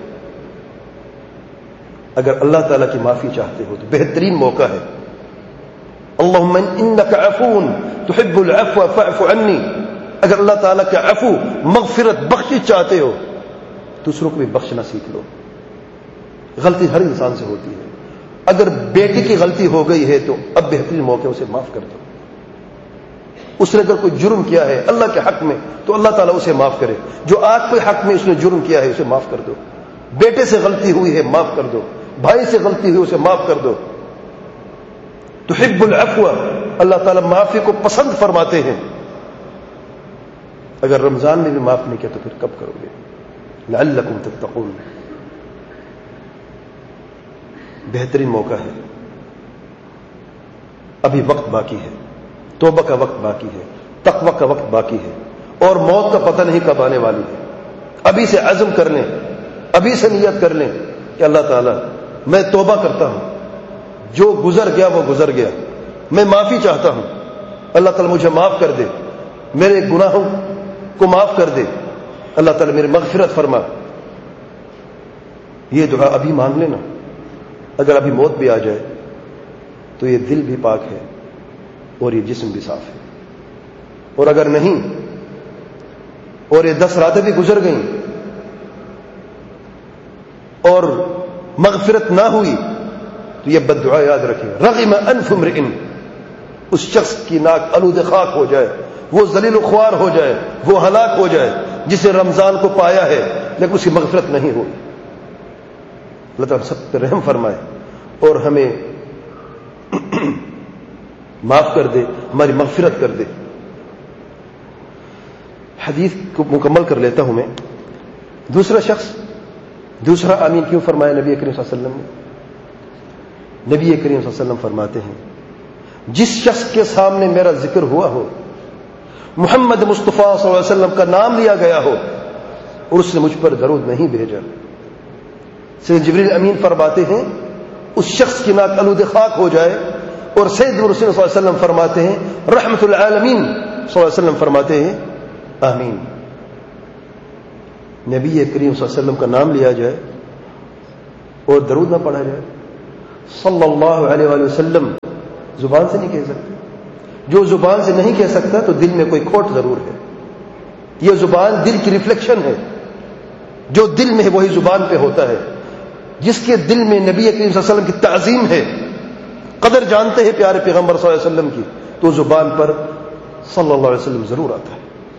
اگر اللہ تعالیٰ کی معافی چاہتے ہو تو بہترین موقع ہے. اللہم انک عفو تحب العفو فاعف عنی. اگر اللہ تعالیٰ کا عفو، مغفرت، بخشش چاہتے ہو، دوسروں کو بھی بخشنا سیکھ لو. غلطی ہر انسان سے ہوتی ہے. اگر بیٹی کی غلطی ہو گئی ہے تو اب بہترین موقع اسے معاف کر دو. اس نے اگر کوئی جرم کیا ہے اللہ کے حق میں تو اللہ تعالیٰ اسے معاف کرے. جو آپ کے حق میں اس نے جرم کیا ہے اسے معاف کر دو. بیٹے سے غلطی ہوئی ہے معاف کر دو، بھائی سے غلطی ہوئی اسے معاف کر دو. تحب العفو، اللہ تعالیٰ معافی کو پسند فرماتے ہیں. اگر رمضان میں بھی معاف نہیں کیا تو پھر کب کرو گے؟ لعلکم تتقون. بہترین موقع ہے، ابھی وقت باقی ہے، توبہ کا وقت باقی ہے، تقوی کا وقت باقی ہے، اور موت کا پتہ نہیں کب آنے والی ہے. ابھی سے عزم کر لیں، ابھی سے نیت کر لیں کہ اللہ تعالیٰ میں توبہ کرتا ہوں، جو گزر گیا وہ گزر گیا، میں معافی چاہتا ہوں، اللہ تعالیٰ مجھے معاف کر دے، میرے گناہوں کو معاف کر دے، اللہ تعالیٰ میری مغفرت فرما. یہ دعا ابھی مانگ لینا. اگر ابھی موت بھی آ جائے تو یہ دل بھی پاک ہے اور یہ جسم بھی صاف ہے. اور اگر نہیں اور یہ دس راتیں بھی گزر گئیں اور مغفرت نہ ہوئی تو یہ بد دعا یاد رکھیں، رغم انف امرئ، اس شخص کی ناک آلود خاک ہو جائے، وہ ذلیل و خوار ہو جائے، وہ ہلاک ہو جائے جسے رمضان کو پایا ہے لیکن اس کی مغفرت نہیں ہوئی. اللہ تعالیٰ سب پہ رحم فرمائے اور ہمیں معاف کر دے، ہماری مغفرت کر دے. حدیث کو مکمل کر لیتا ہوں میں. دوسرا شخص دوسرا آمین کیوں فرمایا نبی کریم صلی اللہ علیہ وسلم نے؟ نبی کریم صلی اللہ علیہ وسلم فرماتے ہیں، جس شخص کے سامنے میرا ذکر ہوا ہو، محمد مصطفیٰ صلی اللہ علیہ وسلم کا نام لیا گیا ہو اور اس نے مجھ پر درود نہیں بھیجا، سید جبریل امین فرماتے ہیں اس شخص کی ناک آلود خاک ہو جائے. اور سید رسول صلی اللہ علیہ وسلم فرماتے ہیں، رحمت العالمین صلی اللہ علیہ وسلم فرماتے ہیں آمین. نبی کریم صلی اللہ علیہ وسلم کا نام لیا جائے اور درود نہ پڑھا جائے صلی اللہ علیہ وآلہ وسلم زبان سے نہیں کہہ سکتے. جو زبان سے نہیں کہہ سکتا تو دل میں کوئی کھوٹ ضرور ہے. یہ زبان دل کی ریفلیکشن ہے. جو دل میں ہے وہی زبان پہ ہوتا ہے. جس کے دل میں نبی کریم صلی اللہ علیہ وسلم کی تعظیم ہے, قدر جانتے ہیں پیارے پیغمبر صلی اللہ علیہ وسلم کی, تو زبان پر صلی اللہ علیہ وسلم ضرور آتا ہے.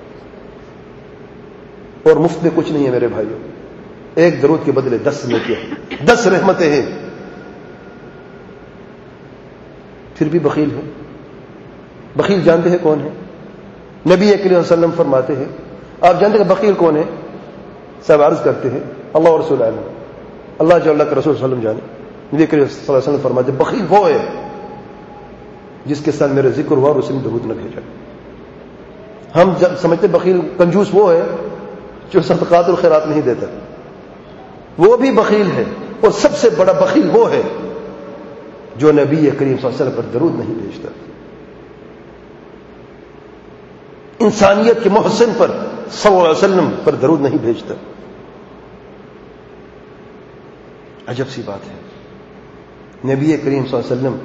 اور مفت میں کچھ نہیں ہے میرے بھائیوں. ایک درود کے بدلے دس نیکیاں ہیں, دس رحمتیں ہیں. پھر بھی بخیل ہے. بخیل جانتے ہیں کون ہے؟ نبی کریم صلی اللہ علیہ وسلم فرماتے ہیں. آپ جانتے ہیں کہ بخیل کون ہے؟ سب عرض کرتے ہیں اللہ اور رسول عالم, اللہ جو اللہ کے رسول صلی اللہ علیہ وسلم جانے. نبی کریم صلی اللہ علیہ وسلم فرماتے ہیں بخیل وہ ہے جس کے ساتھ میرا ذکر ہوا اور اس نے درود نہ بھیجا. ہم سمجھتے بخیل کنجوس وہ ہے جو صدقات اور خیرات نہیں دیتا. وہ بھی بخیل ہے. اور سب سے بڑا بخیل وہ ہے جو نبی کریم صلی اللہ علیہ وسلم پر درود نہیں بھیجتا. انسانیت کے محسن پر صلی اللہ علیہ وسلم پر درود نہیں بھیجتا. عجب سی بات ہے. نبی کریم صلی اللہ علیہ وسلم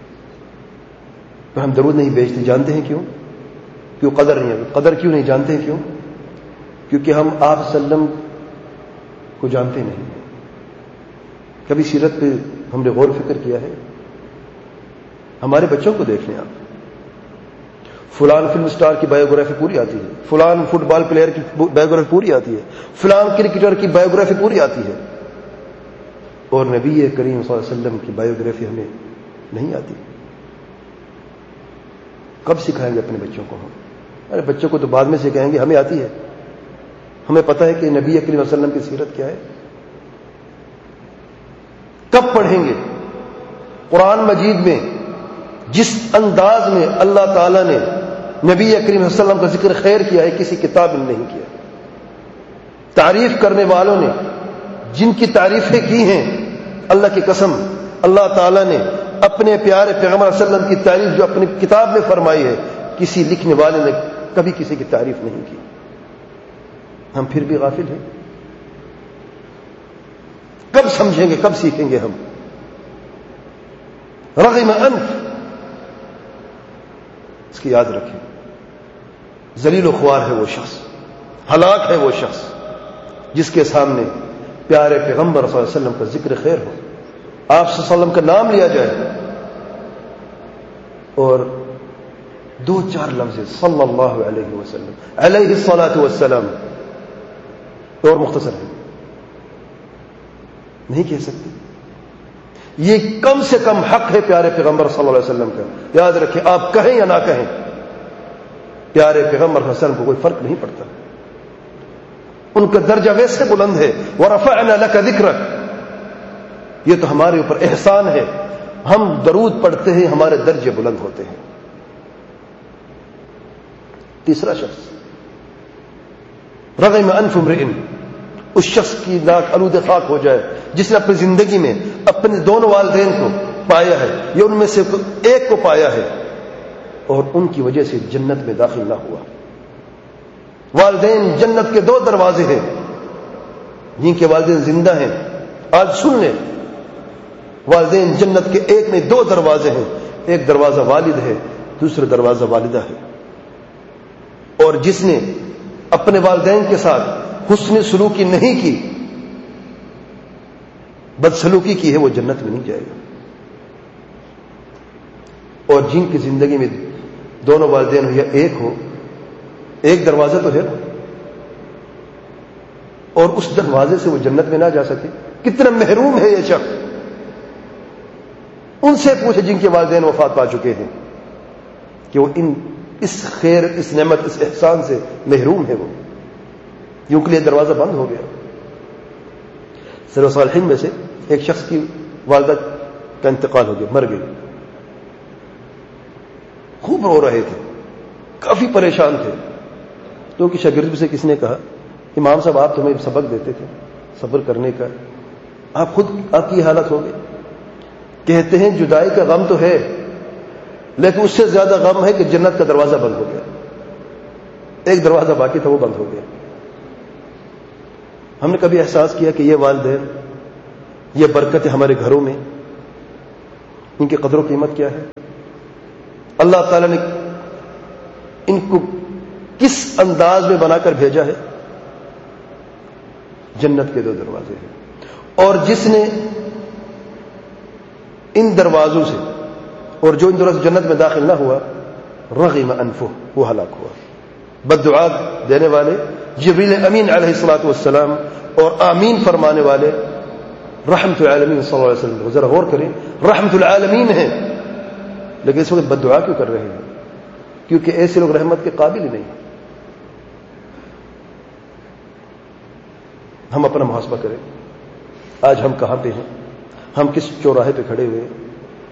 پر ہم درود نہیں بھیجتے. جانتے ہیں کیوں؟ کیوں؟ قدر نہیں ہے. قدر کیوں نہیں جانتے ہیں کیوں؟ کیونکہ ہم آپ صلی اللہ علیہ وسلم کو جانتے نہیں. کبھی سیرت پہ ہم نے غور و فکر کیا ہے؟ ہمارے بچوں کو دیکھ لیں آپ. فلان فلم سٹار کی بایوگرافی پوری آتی ہے, فلان فٹ بال پلیئر کی بایوگرافی پوری آتی ہے, فلان کرکٹر کی بایوگرافی پوری آتی ہے, اور نبی کریم صلی اللہ علیہ وسلم کی بایوگرافی ہمیں نہیں آتی. کب سکھائیں گے اپنے بچوں کو ہم؟ ارے بچوں کو تو بعد میں سکھائیں گے, ہمیں آتی ہے. ہمیں پتہ ہے کہ نبی کریم صلی اللہ علیہ وسلم کی سیرت کیا ہے. کب پڑھیں گے؟ قرآن مجید میں جس انداز میں اللہ تعالیٰ نے نبی کریم صلی اللہ علیہ وسلم کا ذکر خیر کیا ہے کسی کتاب میں نہیں کیا. تعریف کرنے والوں نے جن کی تعریفیں کی ہیں, اللہ کی قسم اللہ تعالیٰ نے اپنے پیارے پیغمبر صلی اللہ علیہ وسلم کی تعریف جو اپنی کتاب میں فرمائی ہے, کسی لکھنے والے نے کبھی کسی کی تعریف نہیں کی. ہم پھر بھی غافل ہیں. کب سمجھیں گے, کب سیکھیں گے ہم؟ رغم انف, اس کی یاد رکھیں. ذلیل و خوار ہے وہ شخص, ہلاک ہے وہ شخص جس کے سامنے پیارے پیغمبر صلی اللہ علیہ وسلم کا ذکر خیر ہو, آپ صلی اللہ علیہ وسلم کا نام لیا جائے اور دو چار لفظ صلی اللہ علیہ وسلم علیہ الصلاۃ والسلام اور مختصر ہے, نہیں کہہ سکتے. یہ کم سے کم حق ہے پیارے پیغمبر صلی اللہ علیہ وسلم کا. یاد رکھیں, آپ کہیں یا نہ کہیں, پیارے پیغمبر صلی اللہ علیہ وسلم کو کوئی فرق نہیں پڑتا. ان کا درجہ ویسے بلند ہے. وَرَفَعْنَا لَكَ ذِكْرَكَ, یہ تو ہمارے اوپر احسان ہے. ہم درود پڑھتے ہیں, ہمارے درجے بلند ہوتے ہیں. تیسرا شخص رغم انف امرئ, اس شخص کی ناک آلود خاک ہو جائے جس نے اپنی زندگی میں اپنے دونوں والدین کو پایا ہے یا ان میں سے ایک کو پایا ہے اور ان کی وجہ سے جنت میں داخل نہ ہوا. والدین جنت کے دو دروازے ہیں. جن کے والدین زندہ ہیں آج سن لیں, والدین جنت کے ایک میں دو دروازے ہیں. ایک دروازہ والد ہے, دوسرا دروازہ والدہ ہے. اور جس نے اپنے والدین کے ساتھ حسن سلوکی نہیں کی, بدسلوکی کی ہے, وہ جنت میں نہیں جائے گا. اور جن کی زندگی میں دونوں والدین ہو یا ایک ہو, ایک دروازہ تو ہے اور اس دروازے سے وہ جنت میں نہ جا سکے, کتنا محروم ہے یہ شخص. ان سے پوچھے جن کے والدین وفات پا چکے ہیں کہ وہ ان اس خیر, اس نعمت, اس احسان سے محروم ہے. وہ کیوں کے لیے دروازہ بند ہو گیا. سلف صالحین میں سے ایک شخص کی والدہ کا انتقال ہو گیا, مر گئی. خوب رو رہے تھے, کافی پریشان تھے. تو کہ شاگرد سے کس نے کہا, امام صاحب آپ تمہیں سبق دیتے تھے صبر کرنے کا, آپ خود آپ کی حالت ہو گئی. کہتے ہیں جدائی کا غم تو ہے, لیکن اس سے زیادہ غم ہے کہ جنت کا دروازہ بند ہو گیا. ایک دروازہ باقی تھا, وہ بند ہو گیا. ہم نے کبھی احساس کیا کہ یہ والدین, یہ برکتیں ہمارے گھروں میں, ان کی قدر و قیمت کیا ہے؟ اللہ تعالیٰ نے ان کو کس انداز میں بنا کر بھیجا ہے؟ جنت کے دو دروازے ہیں، اور جس نے ان دروازوں سے، اور جو ان دروازوں سے جنت میں داخل نہ ہوا، رغم انفہ، وہ ہلاک ہوا۔ بد دعا دینے والے جبریل امین علیہ الصلوۃ والسلام اور آمین فرمانے والے رحمت العالمین صلی اللہ علیہ وسلم، ذرا غور کریں، رحمت العالمین ہیں، لیکن اس وقت بد دعا کیوں کر رہے ہیں؟ کیونکہ ایسے لوگ رحمت کے قابل ہی نہیں۔ ہم اپنا محاسبہ کریں، آج ہم کہاں پہ ہیں؟ ہم کس چوراہے پہ کھڑے ہوئے ہیں؟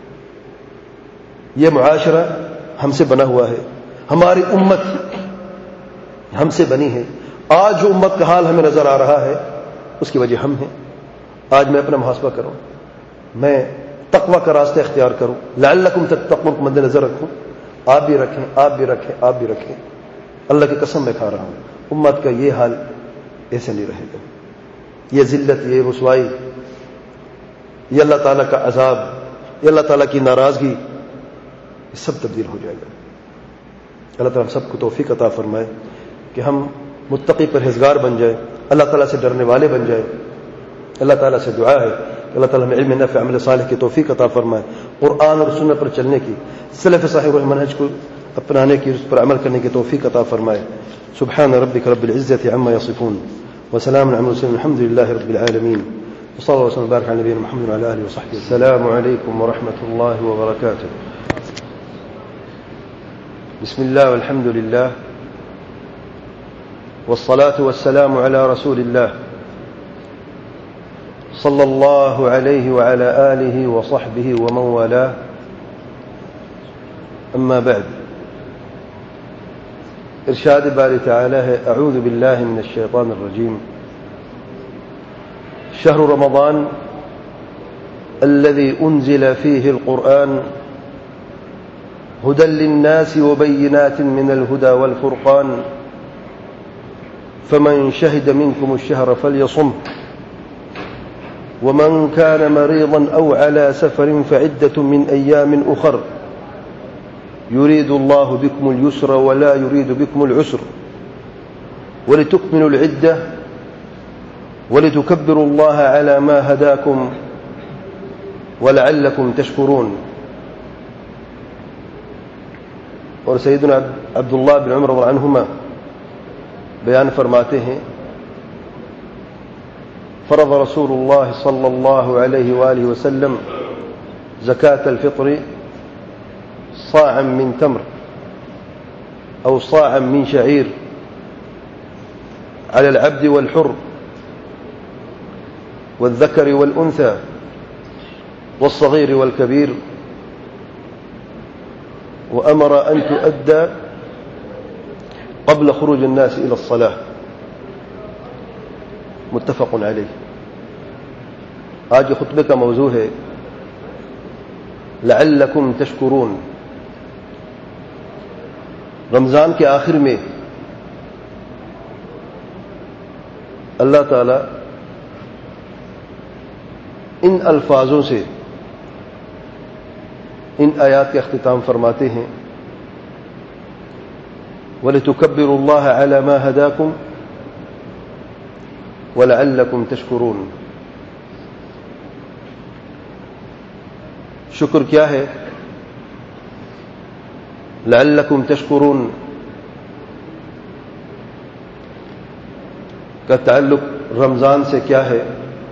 یہ معاشرہ ہم سے بنا ہوا ہے، ہماری امت ہم سے بنی ہے۔ آج جو امت کا حال ہمیں نظر آ رہا ہے اس کی وجہ ہم ہیں۔ آج میں اپنا محاسبہ کروں، میں تقوی کا راستہ اختیار کروں، لعلکم تتقون کو مد نظر رکھوں، آپ بھی رکھیں، آپ بھی رکھیں، آپ بھی رکھیں۔ اللہ کی قسم میں کھا رہا ہوں، امت کا یہ حال ایسے نہیں رہے گا۔ یہ ذلت، یہ رسوائی، یہ اللہ تعالیٰ کا عذاب، یہ اللہ تعالیٰ کی ناراضگی، یہ سب تبدیل ہو جائے گا۔ اللہ تعالیٰ ہم سب کو توفیق عطا فرمائے کہ ہم متقی پرہیزگار بن جائیں، اللہ تعالیٰ سے ڈرنے والے بن جائیں۔ اللہ تعالیٰ سے دعا ہے کہ اللہ تعالیٰ ہمیں علم نافع، عمل صالح کی توفیق عطا فرمائے، قرآن اور سنت پر چلنے کی، سلف صالح اور منہج کو اپنانے کی، اس پر عمل کرنے کی توفیق عطا فرمائے۔ سبحان ربک رب العزة عما يصفون وسلام على المرسلين الحمد لله رب العالمين وصلى الله وسلم وبارك على نبينا محمد وعلى اله وصحبه. السلام عليكم ورحمة الله وبركاته. بسم الله والحمد لله والصلاة والسلام على رسول الله صلى الله عليه وعلى آله وصحبه ومن والاه. أما بعد، ارشاد باری تعالی ہے، اعوذ باللہ من الشیطان الرجیم، شہر رمضان الذي انزل فيه القرآن هدى للناس وبينات من الهدى والفرقان فمن شهد منكم الشهر فليصم ومن كان مريضا أو على سفر فعدة من أيام أخر يريد الله بكم اليسر ولا يريد بكم العسر ولتكملوا العدة ولتكبروا الله على ما هداكم ولعلكم تشكرون. اور سیدنا عبداللہ بن عمر رضی اللہ عنہما بیان فرماتے ہیں، فرض رسول اللہ صلی اللہ علیہ وآلہ وسلم زکاة الفطر صاعا من تمر أو صاعا من شعير على العبد والحر والذكر والأنثى والصغير والكبير، وأمر أن تؤدى قبل خروج الناس إلى الصلاة. متفق عليه. آج خطبے کا موضوع ہے لعلکم تشکرون. رمضان کے آخر میں اللہ تعالی ان الفاظوں سے ان آیات کا اختتام فرماتے ہیں، وَلِتُكَبِّرُوا اللَّهَ عَلَى مَا هَدَاكُمْ وَلَعَلَّكُمْ تَشْكُرُونَ. شکر کیا ہے؟ لعلکم تشکرون کا تعلق رمضان سے کیا ہے؟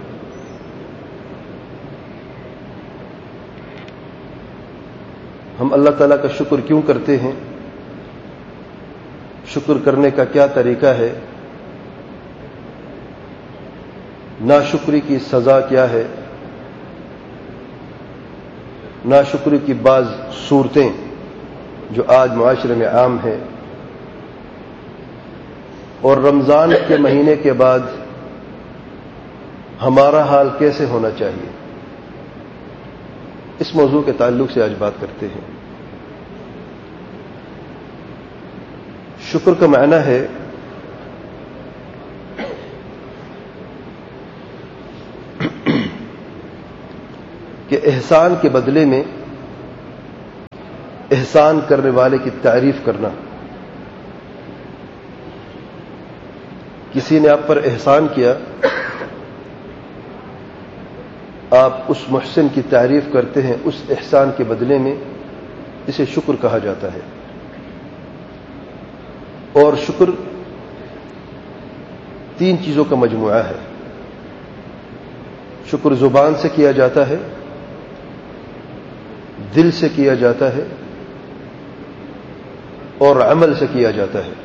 ہم اللہ تعالیٰ کا شکر کیوں کرتے ہیں؟ شکر کرنے کا کیا طریقہ ہے؟ ناشکری کی سزا کیا ہے؟ ناشکری کی بعض صورتیں جو آج معاشرے میں عام ہیں، اور رمضان کے مہینے کے بعد ہمارا حال کیسے ہونا چاہیے، اس موضوع کے تعلق سے آج بات کرتے ہیں. شکر کا معنی ہے کہ احسان کے بدلے میں احسان کرنے والے کی تعریف کرنا. کسی نے آپ پر احسان کیا، آپ اس محسن کی تعریف کرتے ہیں، اس احسان کے بدلے میں، اسے شکر کہا جاتا ہے. اور شکر تین چیزوں کا مجموعہ ہے. شکر زبان سے کیا جاتا ہے، دل سے کیا جاتا ہے، اور عمل سے کیا جاتا ہے.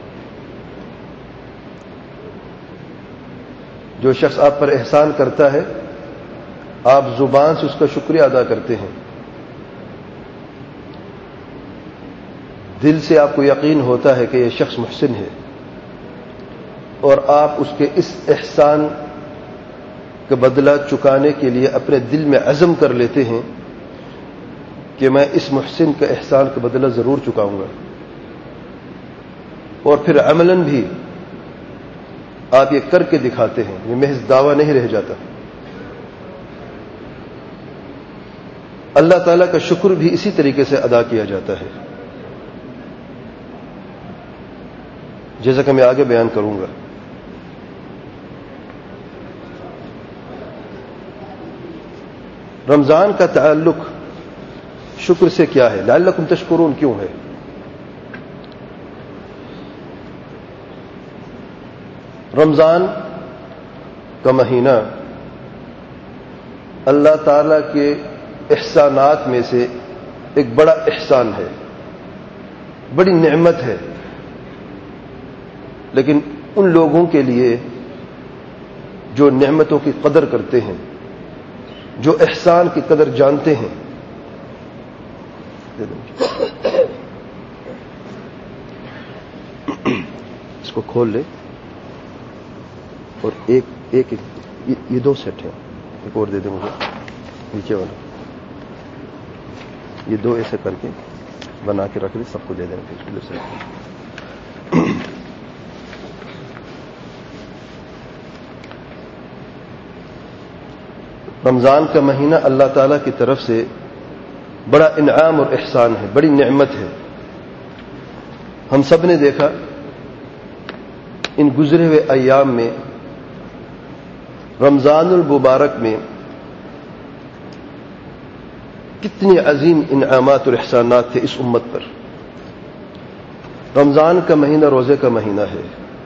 جو شخص آپ پر احسان کرتا ہے، آپ زبان سے اس کا شکریہ ادا کرتے ہیں، دل سے آپ کو یقین ہوتا ہے کہ یہ شخص محسن ہے، اور آپ اس کے اس احسان کا بدلہ چکانے کے لیے اپنے دل میں عزم کر لیتے ہیں کہ میں اس محسن کا احسان کا بدلہ ضرور چکاؤں گا. اور پھر عملاً بھی آپ یہ کر کے دکھاتے ہیں، یہ محض دعویٰ نہیں رہ جاتا. اللہ تعالیٰ کا شکر بھی اسی طریقے سے ادا کیا جاتا ہے، جیسا کہ میں آگے بیان کروں گا. رمضان کا تعلق شکر سے کیا ہے؟ لعلکم تشکرون کیوں ہے؟ رمضان کا مہینہ اللہ تعالی کے احسانات میں سے ایک بڑا احسان ہے، بڑی نعمت ہے، لیکن ان لوگوں کے لیے جو نعمتوں کی قدر کرتے ہیں، جو احسان کی قدر جانتے ہیں. اس کو کھول لے، اور ایک ایک یہ دو سیٹ ہیں، ایک اور دے دیں مجھے نیچے والا. یہ دو ایسے کر کے بنا کے رکھ دیں، سب کو دے دیں. رمضان کا مہینہ اللہ تعالیٰ کی طرف سے بڑا انعام اور احسان ہے، بڑی نعمت ہے. ہم سب نے دیکھا ان گزرے ہوئے ایام میں، رمضان المبارک میں کتنی عظیم انعامات اور احسانات تھے اس امت پر. رمضان کا مہینہ روزے کا مہینہ ہے،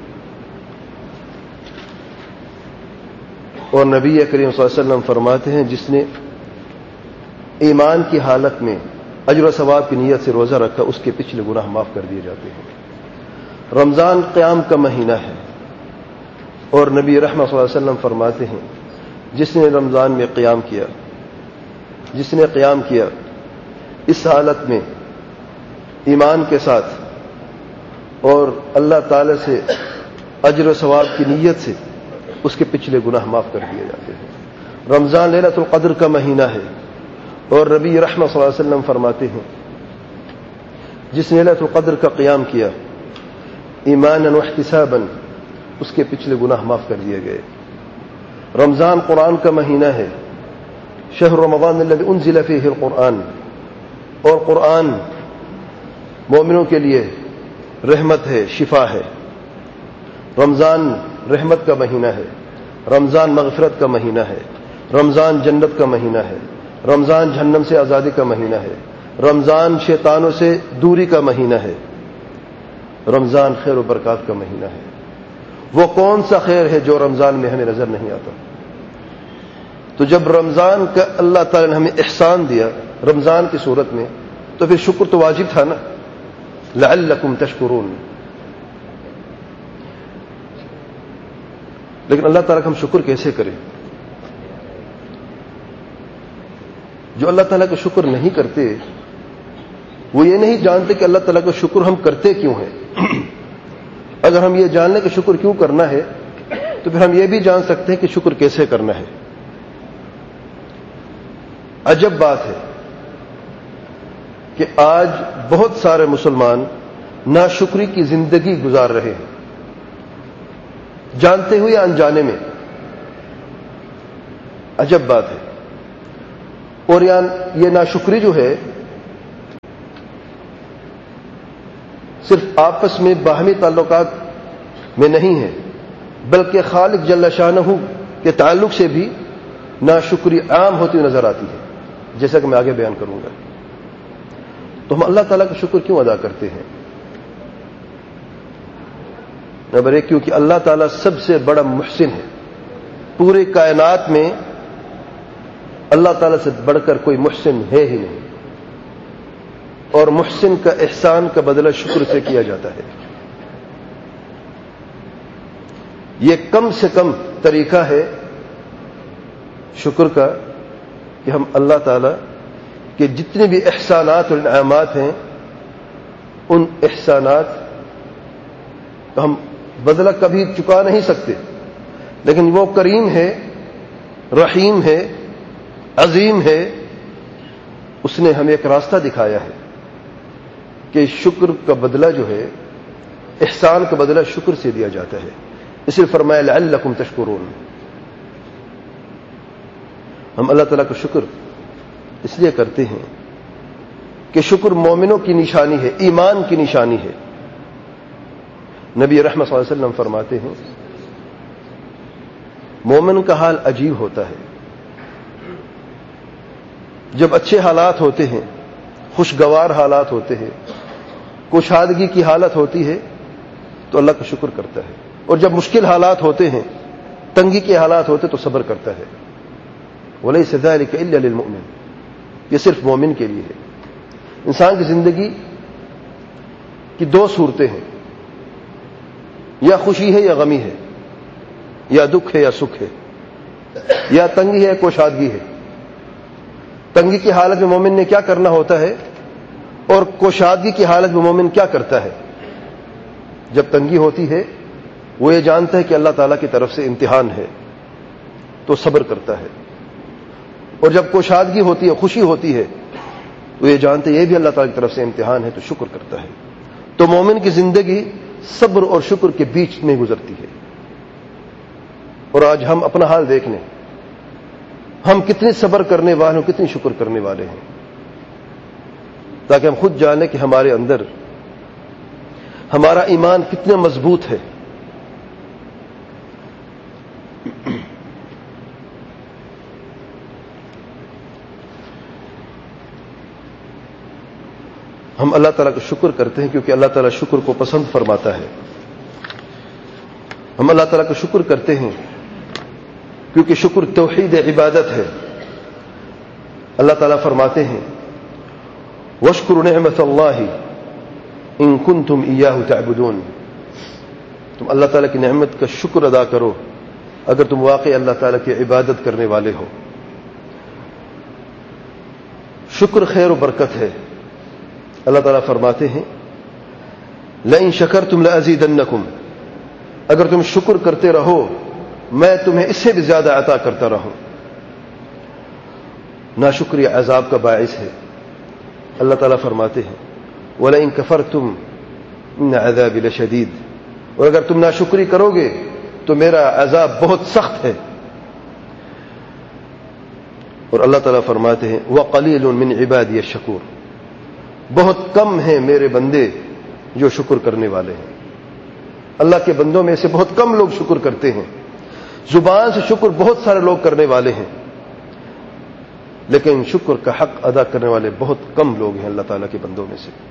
اور نبی کریم صلی اللہ علیہ وسلم فرماتے ہیں جس نے ایمان کی حالت میں اجر و ثواب کی نیت سے روزہ رکھا، اس کے پچھلے گناہ معاف کر دیے جاتے ہیں. رمضان قیام کا مہینہ ہے، اور نبی رحمۃ صلی اللہ علیہ وسلم فرماتے ہیں جس نے رمضان میں قیام کیا جس نے قیام کیا اس حالت میں ایمان کے ساتھ اور اللہ تعالی سے اجر و ثواب کی نیت سے، اس کے پچھلے گناہ معاف کر دیے جاتے ہیں. رمضان لیلۃ القدر کا مہینہ ہے، اور نبی رحمۃ صلی اللہ علیہ وسلم فرماتے ہیں جس نے لیلۃ القدر کا قیام کیا ایمانا واحتسابا، اس کے پچھلے گناہ معاف کر دیے گئے. رمضان قرآن کا مہینہ ہے، شہر رمضان الذی انزل فیہ القرآن، اور قرآن مومنوں کے لیے رحمت ہے، شفا ہے. رمضان رحمت کا مہینہ ہے، رمضان مغفرت کا مہینہ ہے، رمضان جنت کا مہینہ ہے، رمضان جہنم سے آزادی کا مہینہ ہے، رمضان شیطانوں سے دوری کا مہینہ ہے، رمضان خیر و برکات کا مہینہ ہے. وہ کون سا خیر ہے جو رمضان میں ہمیں نظر نہیں آتا؟ تو جب رمضان کا اللہ تعالی نے ہمیں احسان دیا رمضان کی صورت میں، تو پھر شکر تو واجب تھا نا. لعلکم تشکرون. لیکن اللہ تعالیٰ کا ہم شکر کیسے کریں؟ جو اللہ تعالیٰ کا شکر نہیں کرتے وہ یہ نہیں جانتے کہ اللہ تعالیٰ کا شکر ہم کرتے کیوں ہیں. اگر ہم یہ جان لیں کہ شکر کیوں کرنا ہے تو پھر ہم یہ بھی جان سکتے ہیں کہ شکر کیسے کرنا ہے. عجب بات ہے کہ آج بہت سارے مسلمان ناشکری کی زندگی گزار رہے ہیں، جانتے ہوئے یا انجانے میں. عجب بات ہے. اور یہ ناشکری جو ہے صرف آپس میں باہمی تعلقات میں نہیں ہے، بلکہ خالق جل شانہ کے تعلق سے بھی ناشکری عام ہوتی ہوئی نظر آتی ہے، جیسا کہ میں آگے بیان کروں گا۔ تو ہم اللہ تعالیٰ کا شکر کیوں ادا کرتے ہیں؟ نمبر ایک، کیونکہ اللہ تعالیٰ سب سے بڑا محسن ہے۔ پورے کائنات میں اللہ تعالیٰ سے بڑھ کر کوئی محسن ہے ہی نہیں، اور محسن کا احسان کا بدلہ شکر سے کیا جاتا ہے۔ یہ کم سے کم طریقہ ہے شکر کا کہ ہم اللہ تعالیٰ کے جتنے بھی احسانات اور انعامات ہیں ان احسانات کا ہم بدلہ کبھی چکا نہیں سکتے، لیکن وہ کریم ہے، رحیم ہے، عظیم ہے، اس نے ہمیں ایک راستہ دکھایا ہے کہ شکر کا بدلہ جو ہے، احسان کا بدلہ شکر سے دیا جاتا ہے۔ اس لیے فرمایا لعلکم تشکرون۔ ہم اللہ تعالیٰ کا شکر اس لیے کرتے ہیں کہ شکر مومنوں کی نشانی ہے، ایمان کی نشانی ہے۔ نبی رحمت صلی اللہ علیہ وسلم فرماتے ہیں مومن کا حال عجیب ہوتا ہے، جب اچھے حالات ہوتے ہیں، خوشگوار حالات ہوتے ہیں، کشادگی کی حالت ہوتی ہے تو اللہ کا شکر کرتا ہے، اور جب مشکل حالات ہوتے ہیں، تنگی کے حالات ہوتے تو صبر کرتا ہے۔ وَلَيْسَ ذَلِكَ إِلَّا لِلْمُؤْمِنِ، یہ صرف مومن کے لیے ہے۔ انسان کی زندگی کی دو صورتیں ہیں، یا خوشی ہے یا غمی ہے، یا دکھ ہے یا سکھ ہے، یا تنگی ہے یا کوشادگی ہے۔ تنگی کی حالت میں مومن نے کیا کرنا ہوتا ہے، اور کوشادگی کی حالت میں مومن کیا کرتا ہے؟ جب تنگی ہوتی ہے وہ یہ جانتا ہے کہ اللہ تعالیٰ کی طرف سے امتحان ہے تو صبر کرتا ہے، اور جب کوشادگی ہوتی ہے، خوشی ہوتی ہے، وہ یہ جانتے یہ بھی اللہ تعالیٰ کی طرف سے امتحان ہے تو شکر کرتا ہے۔ تو مومن کی زندگی صبر اور شکر کے بیچ میں گزرتی ہے۔ اور آج ہم اپنا حال دیکھ لیں، ہم کتنے صبر کرنے والے ہیں، کتنی شکر کرنے والے ہیں، تاکہ ہم خود جانیں کہ ہمارے اندر ہمارا ایمان کتنا مضبوط ہے۔ ہم اللہ تعالیٰ کا شکر کرتے ہیں کیونکہ اللہ تعالیٰ شکر کو پسند فرماتا ہے۔ ہم اللہ تعالیٰ کا شکر کرتے ہیں کیونکہ شکر توحید عبادت ہے۔ اللہ تعالیٰ فرماتے ہیں وَاشْكُرُوا نِعْمَةَ اللَّهِ إِن كُنتُمْ إِيَّاهُ تَعْبُدُونَ، تم اللہ تعالیٰ کی نعمت کا شکر ادا کرو اگر تم واقعی اللہ تعالیٰ کی عبادت کرنے والے ہو۔ شکر خیر و برکت ہے۔ اللہ تعالیٰ فرماتے ہیں لَئِن شَكَرْتُمْ لَأَزِيدَنَّكُمْ، اگر تم شکر کرتے رہو میں تمہیں اس سے بھی زیادہ عطا کرتا رہوں۔ ناشکری عذاب کا باعث ہے۔ اللہ تعالیٰ فرماتے ہیں وَلَئِن كَفَرْتُمْ إِنَّ عَذَابِي لَشَدِيدٌ، اور اگر تم ناشکری کرو گے تو میرا عذاب بہت سخت ہے۔ اور اللہ تعالیٰ فرماتے ہیں وَقَلِيلٌ مِّنْ عِبَادِيَ الشَّكُورُ، بہت کم ہیں میرے بندے جو شکر کرنے والے ہیں۔ اللہ کے بندوں میں سے بہت کم لوگ شکر کرتے ہیں۔ زبان سے شکر بہت سارے لوگ کرنے والے ہیں، لیکن شکر کا حق ادا کرنے والے بہت کم لوگ ہیں اللہ تعالیٰ کے بندوں میں سے۔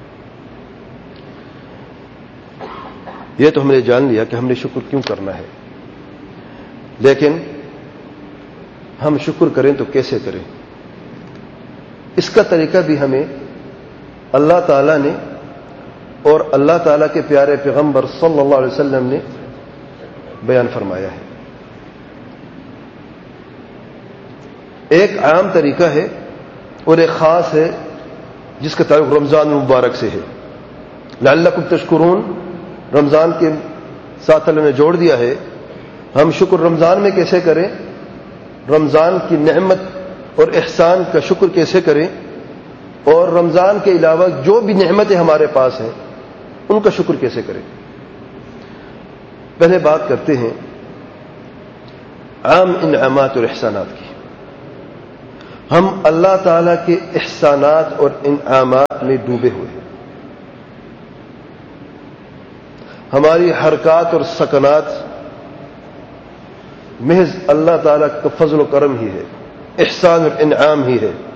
یہ تو ہم نے جان لیا کہ ہم نے شکر کیوں کرنا ہے، لیکن ہم شکر کریں تو کیسے کریں، اس کا طریقہ بھی ہمیں اللہ تعالیٰ نے اور اللہ تعالیٰ کے پیارے پیغمبر صلی اللہ علیہ وسلم نے بیان فرمایا ہے۔ ایک عام طریقہ ہے اور ایک خاص ہے جس کا تعلق رمضان مبارک سے ہے۔ لعلکم تشکرون رمضان کے ساتھ اللہ نے جوڑ دیا ہے۔ ہم شکر رمضان میں کیسے کریں، رمضان کی نعمت اور احسان کا شکر کیسے کریں، اور رمضان کے علاوہ جو بھی نعمتیں ہمارے پاس ہیں ان کا شکر کیسے کریں۔ پہلے بات کرتے ہیں عام انعامات اور احسانات کی۔ ہم اللہ تعالیٰ کے احسانات اور انعامات میں ڈوبے ہوئے ہیں۔ ہماری حرکات اور سکنات محض اللہ تعالیٰ کا فضل و کرم ہی ہے، احسان اور انعام ہی ہے۔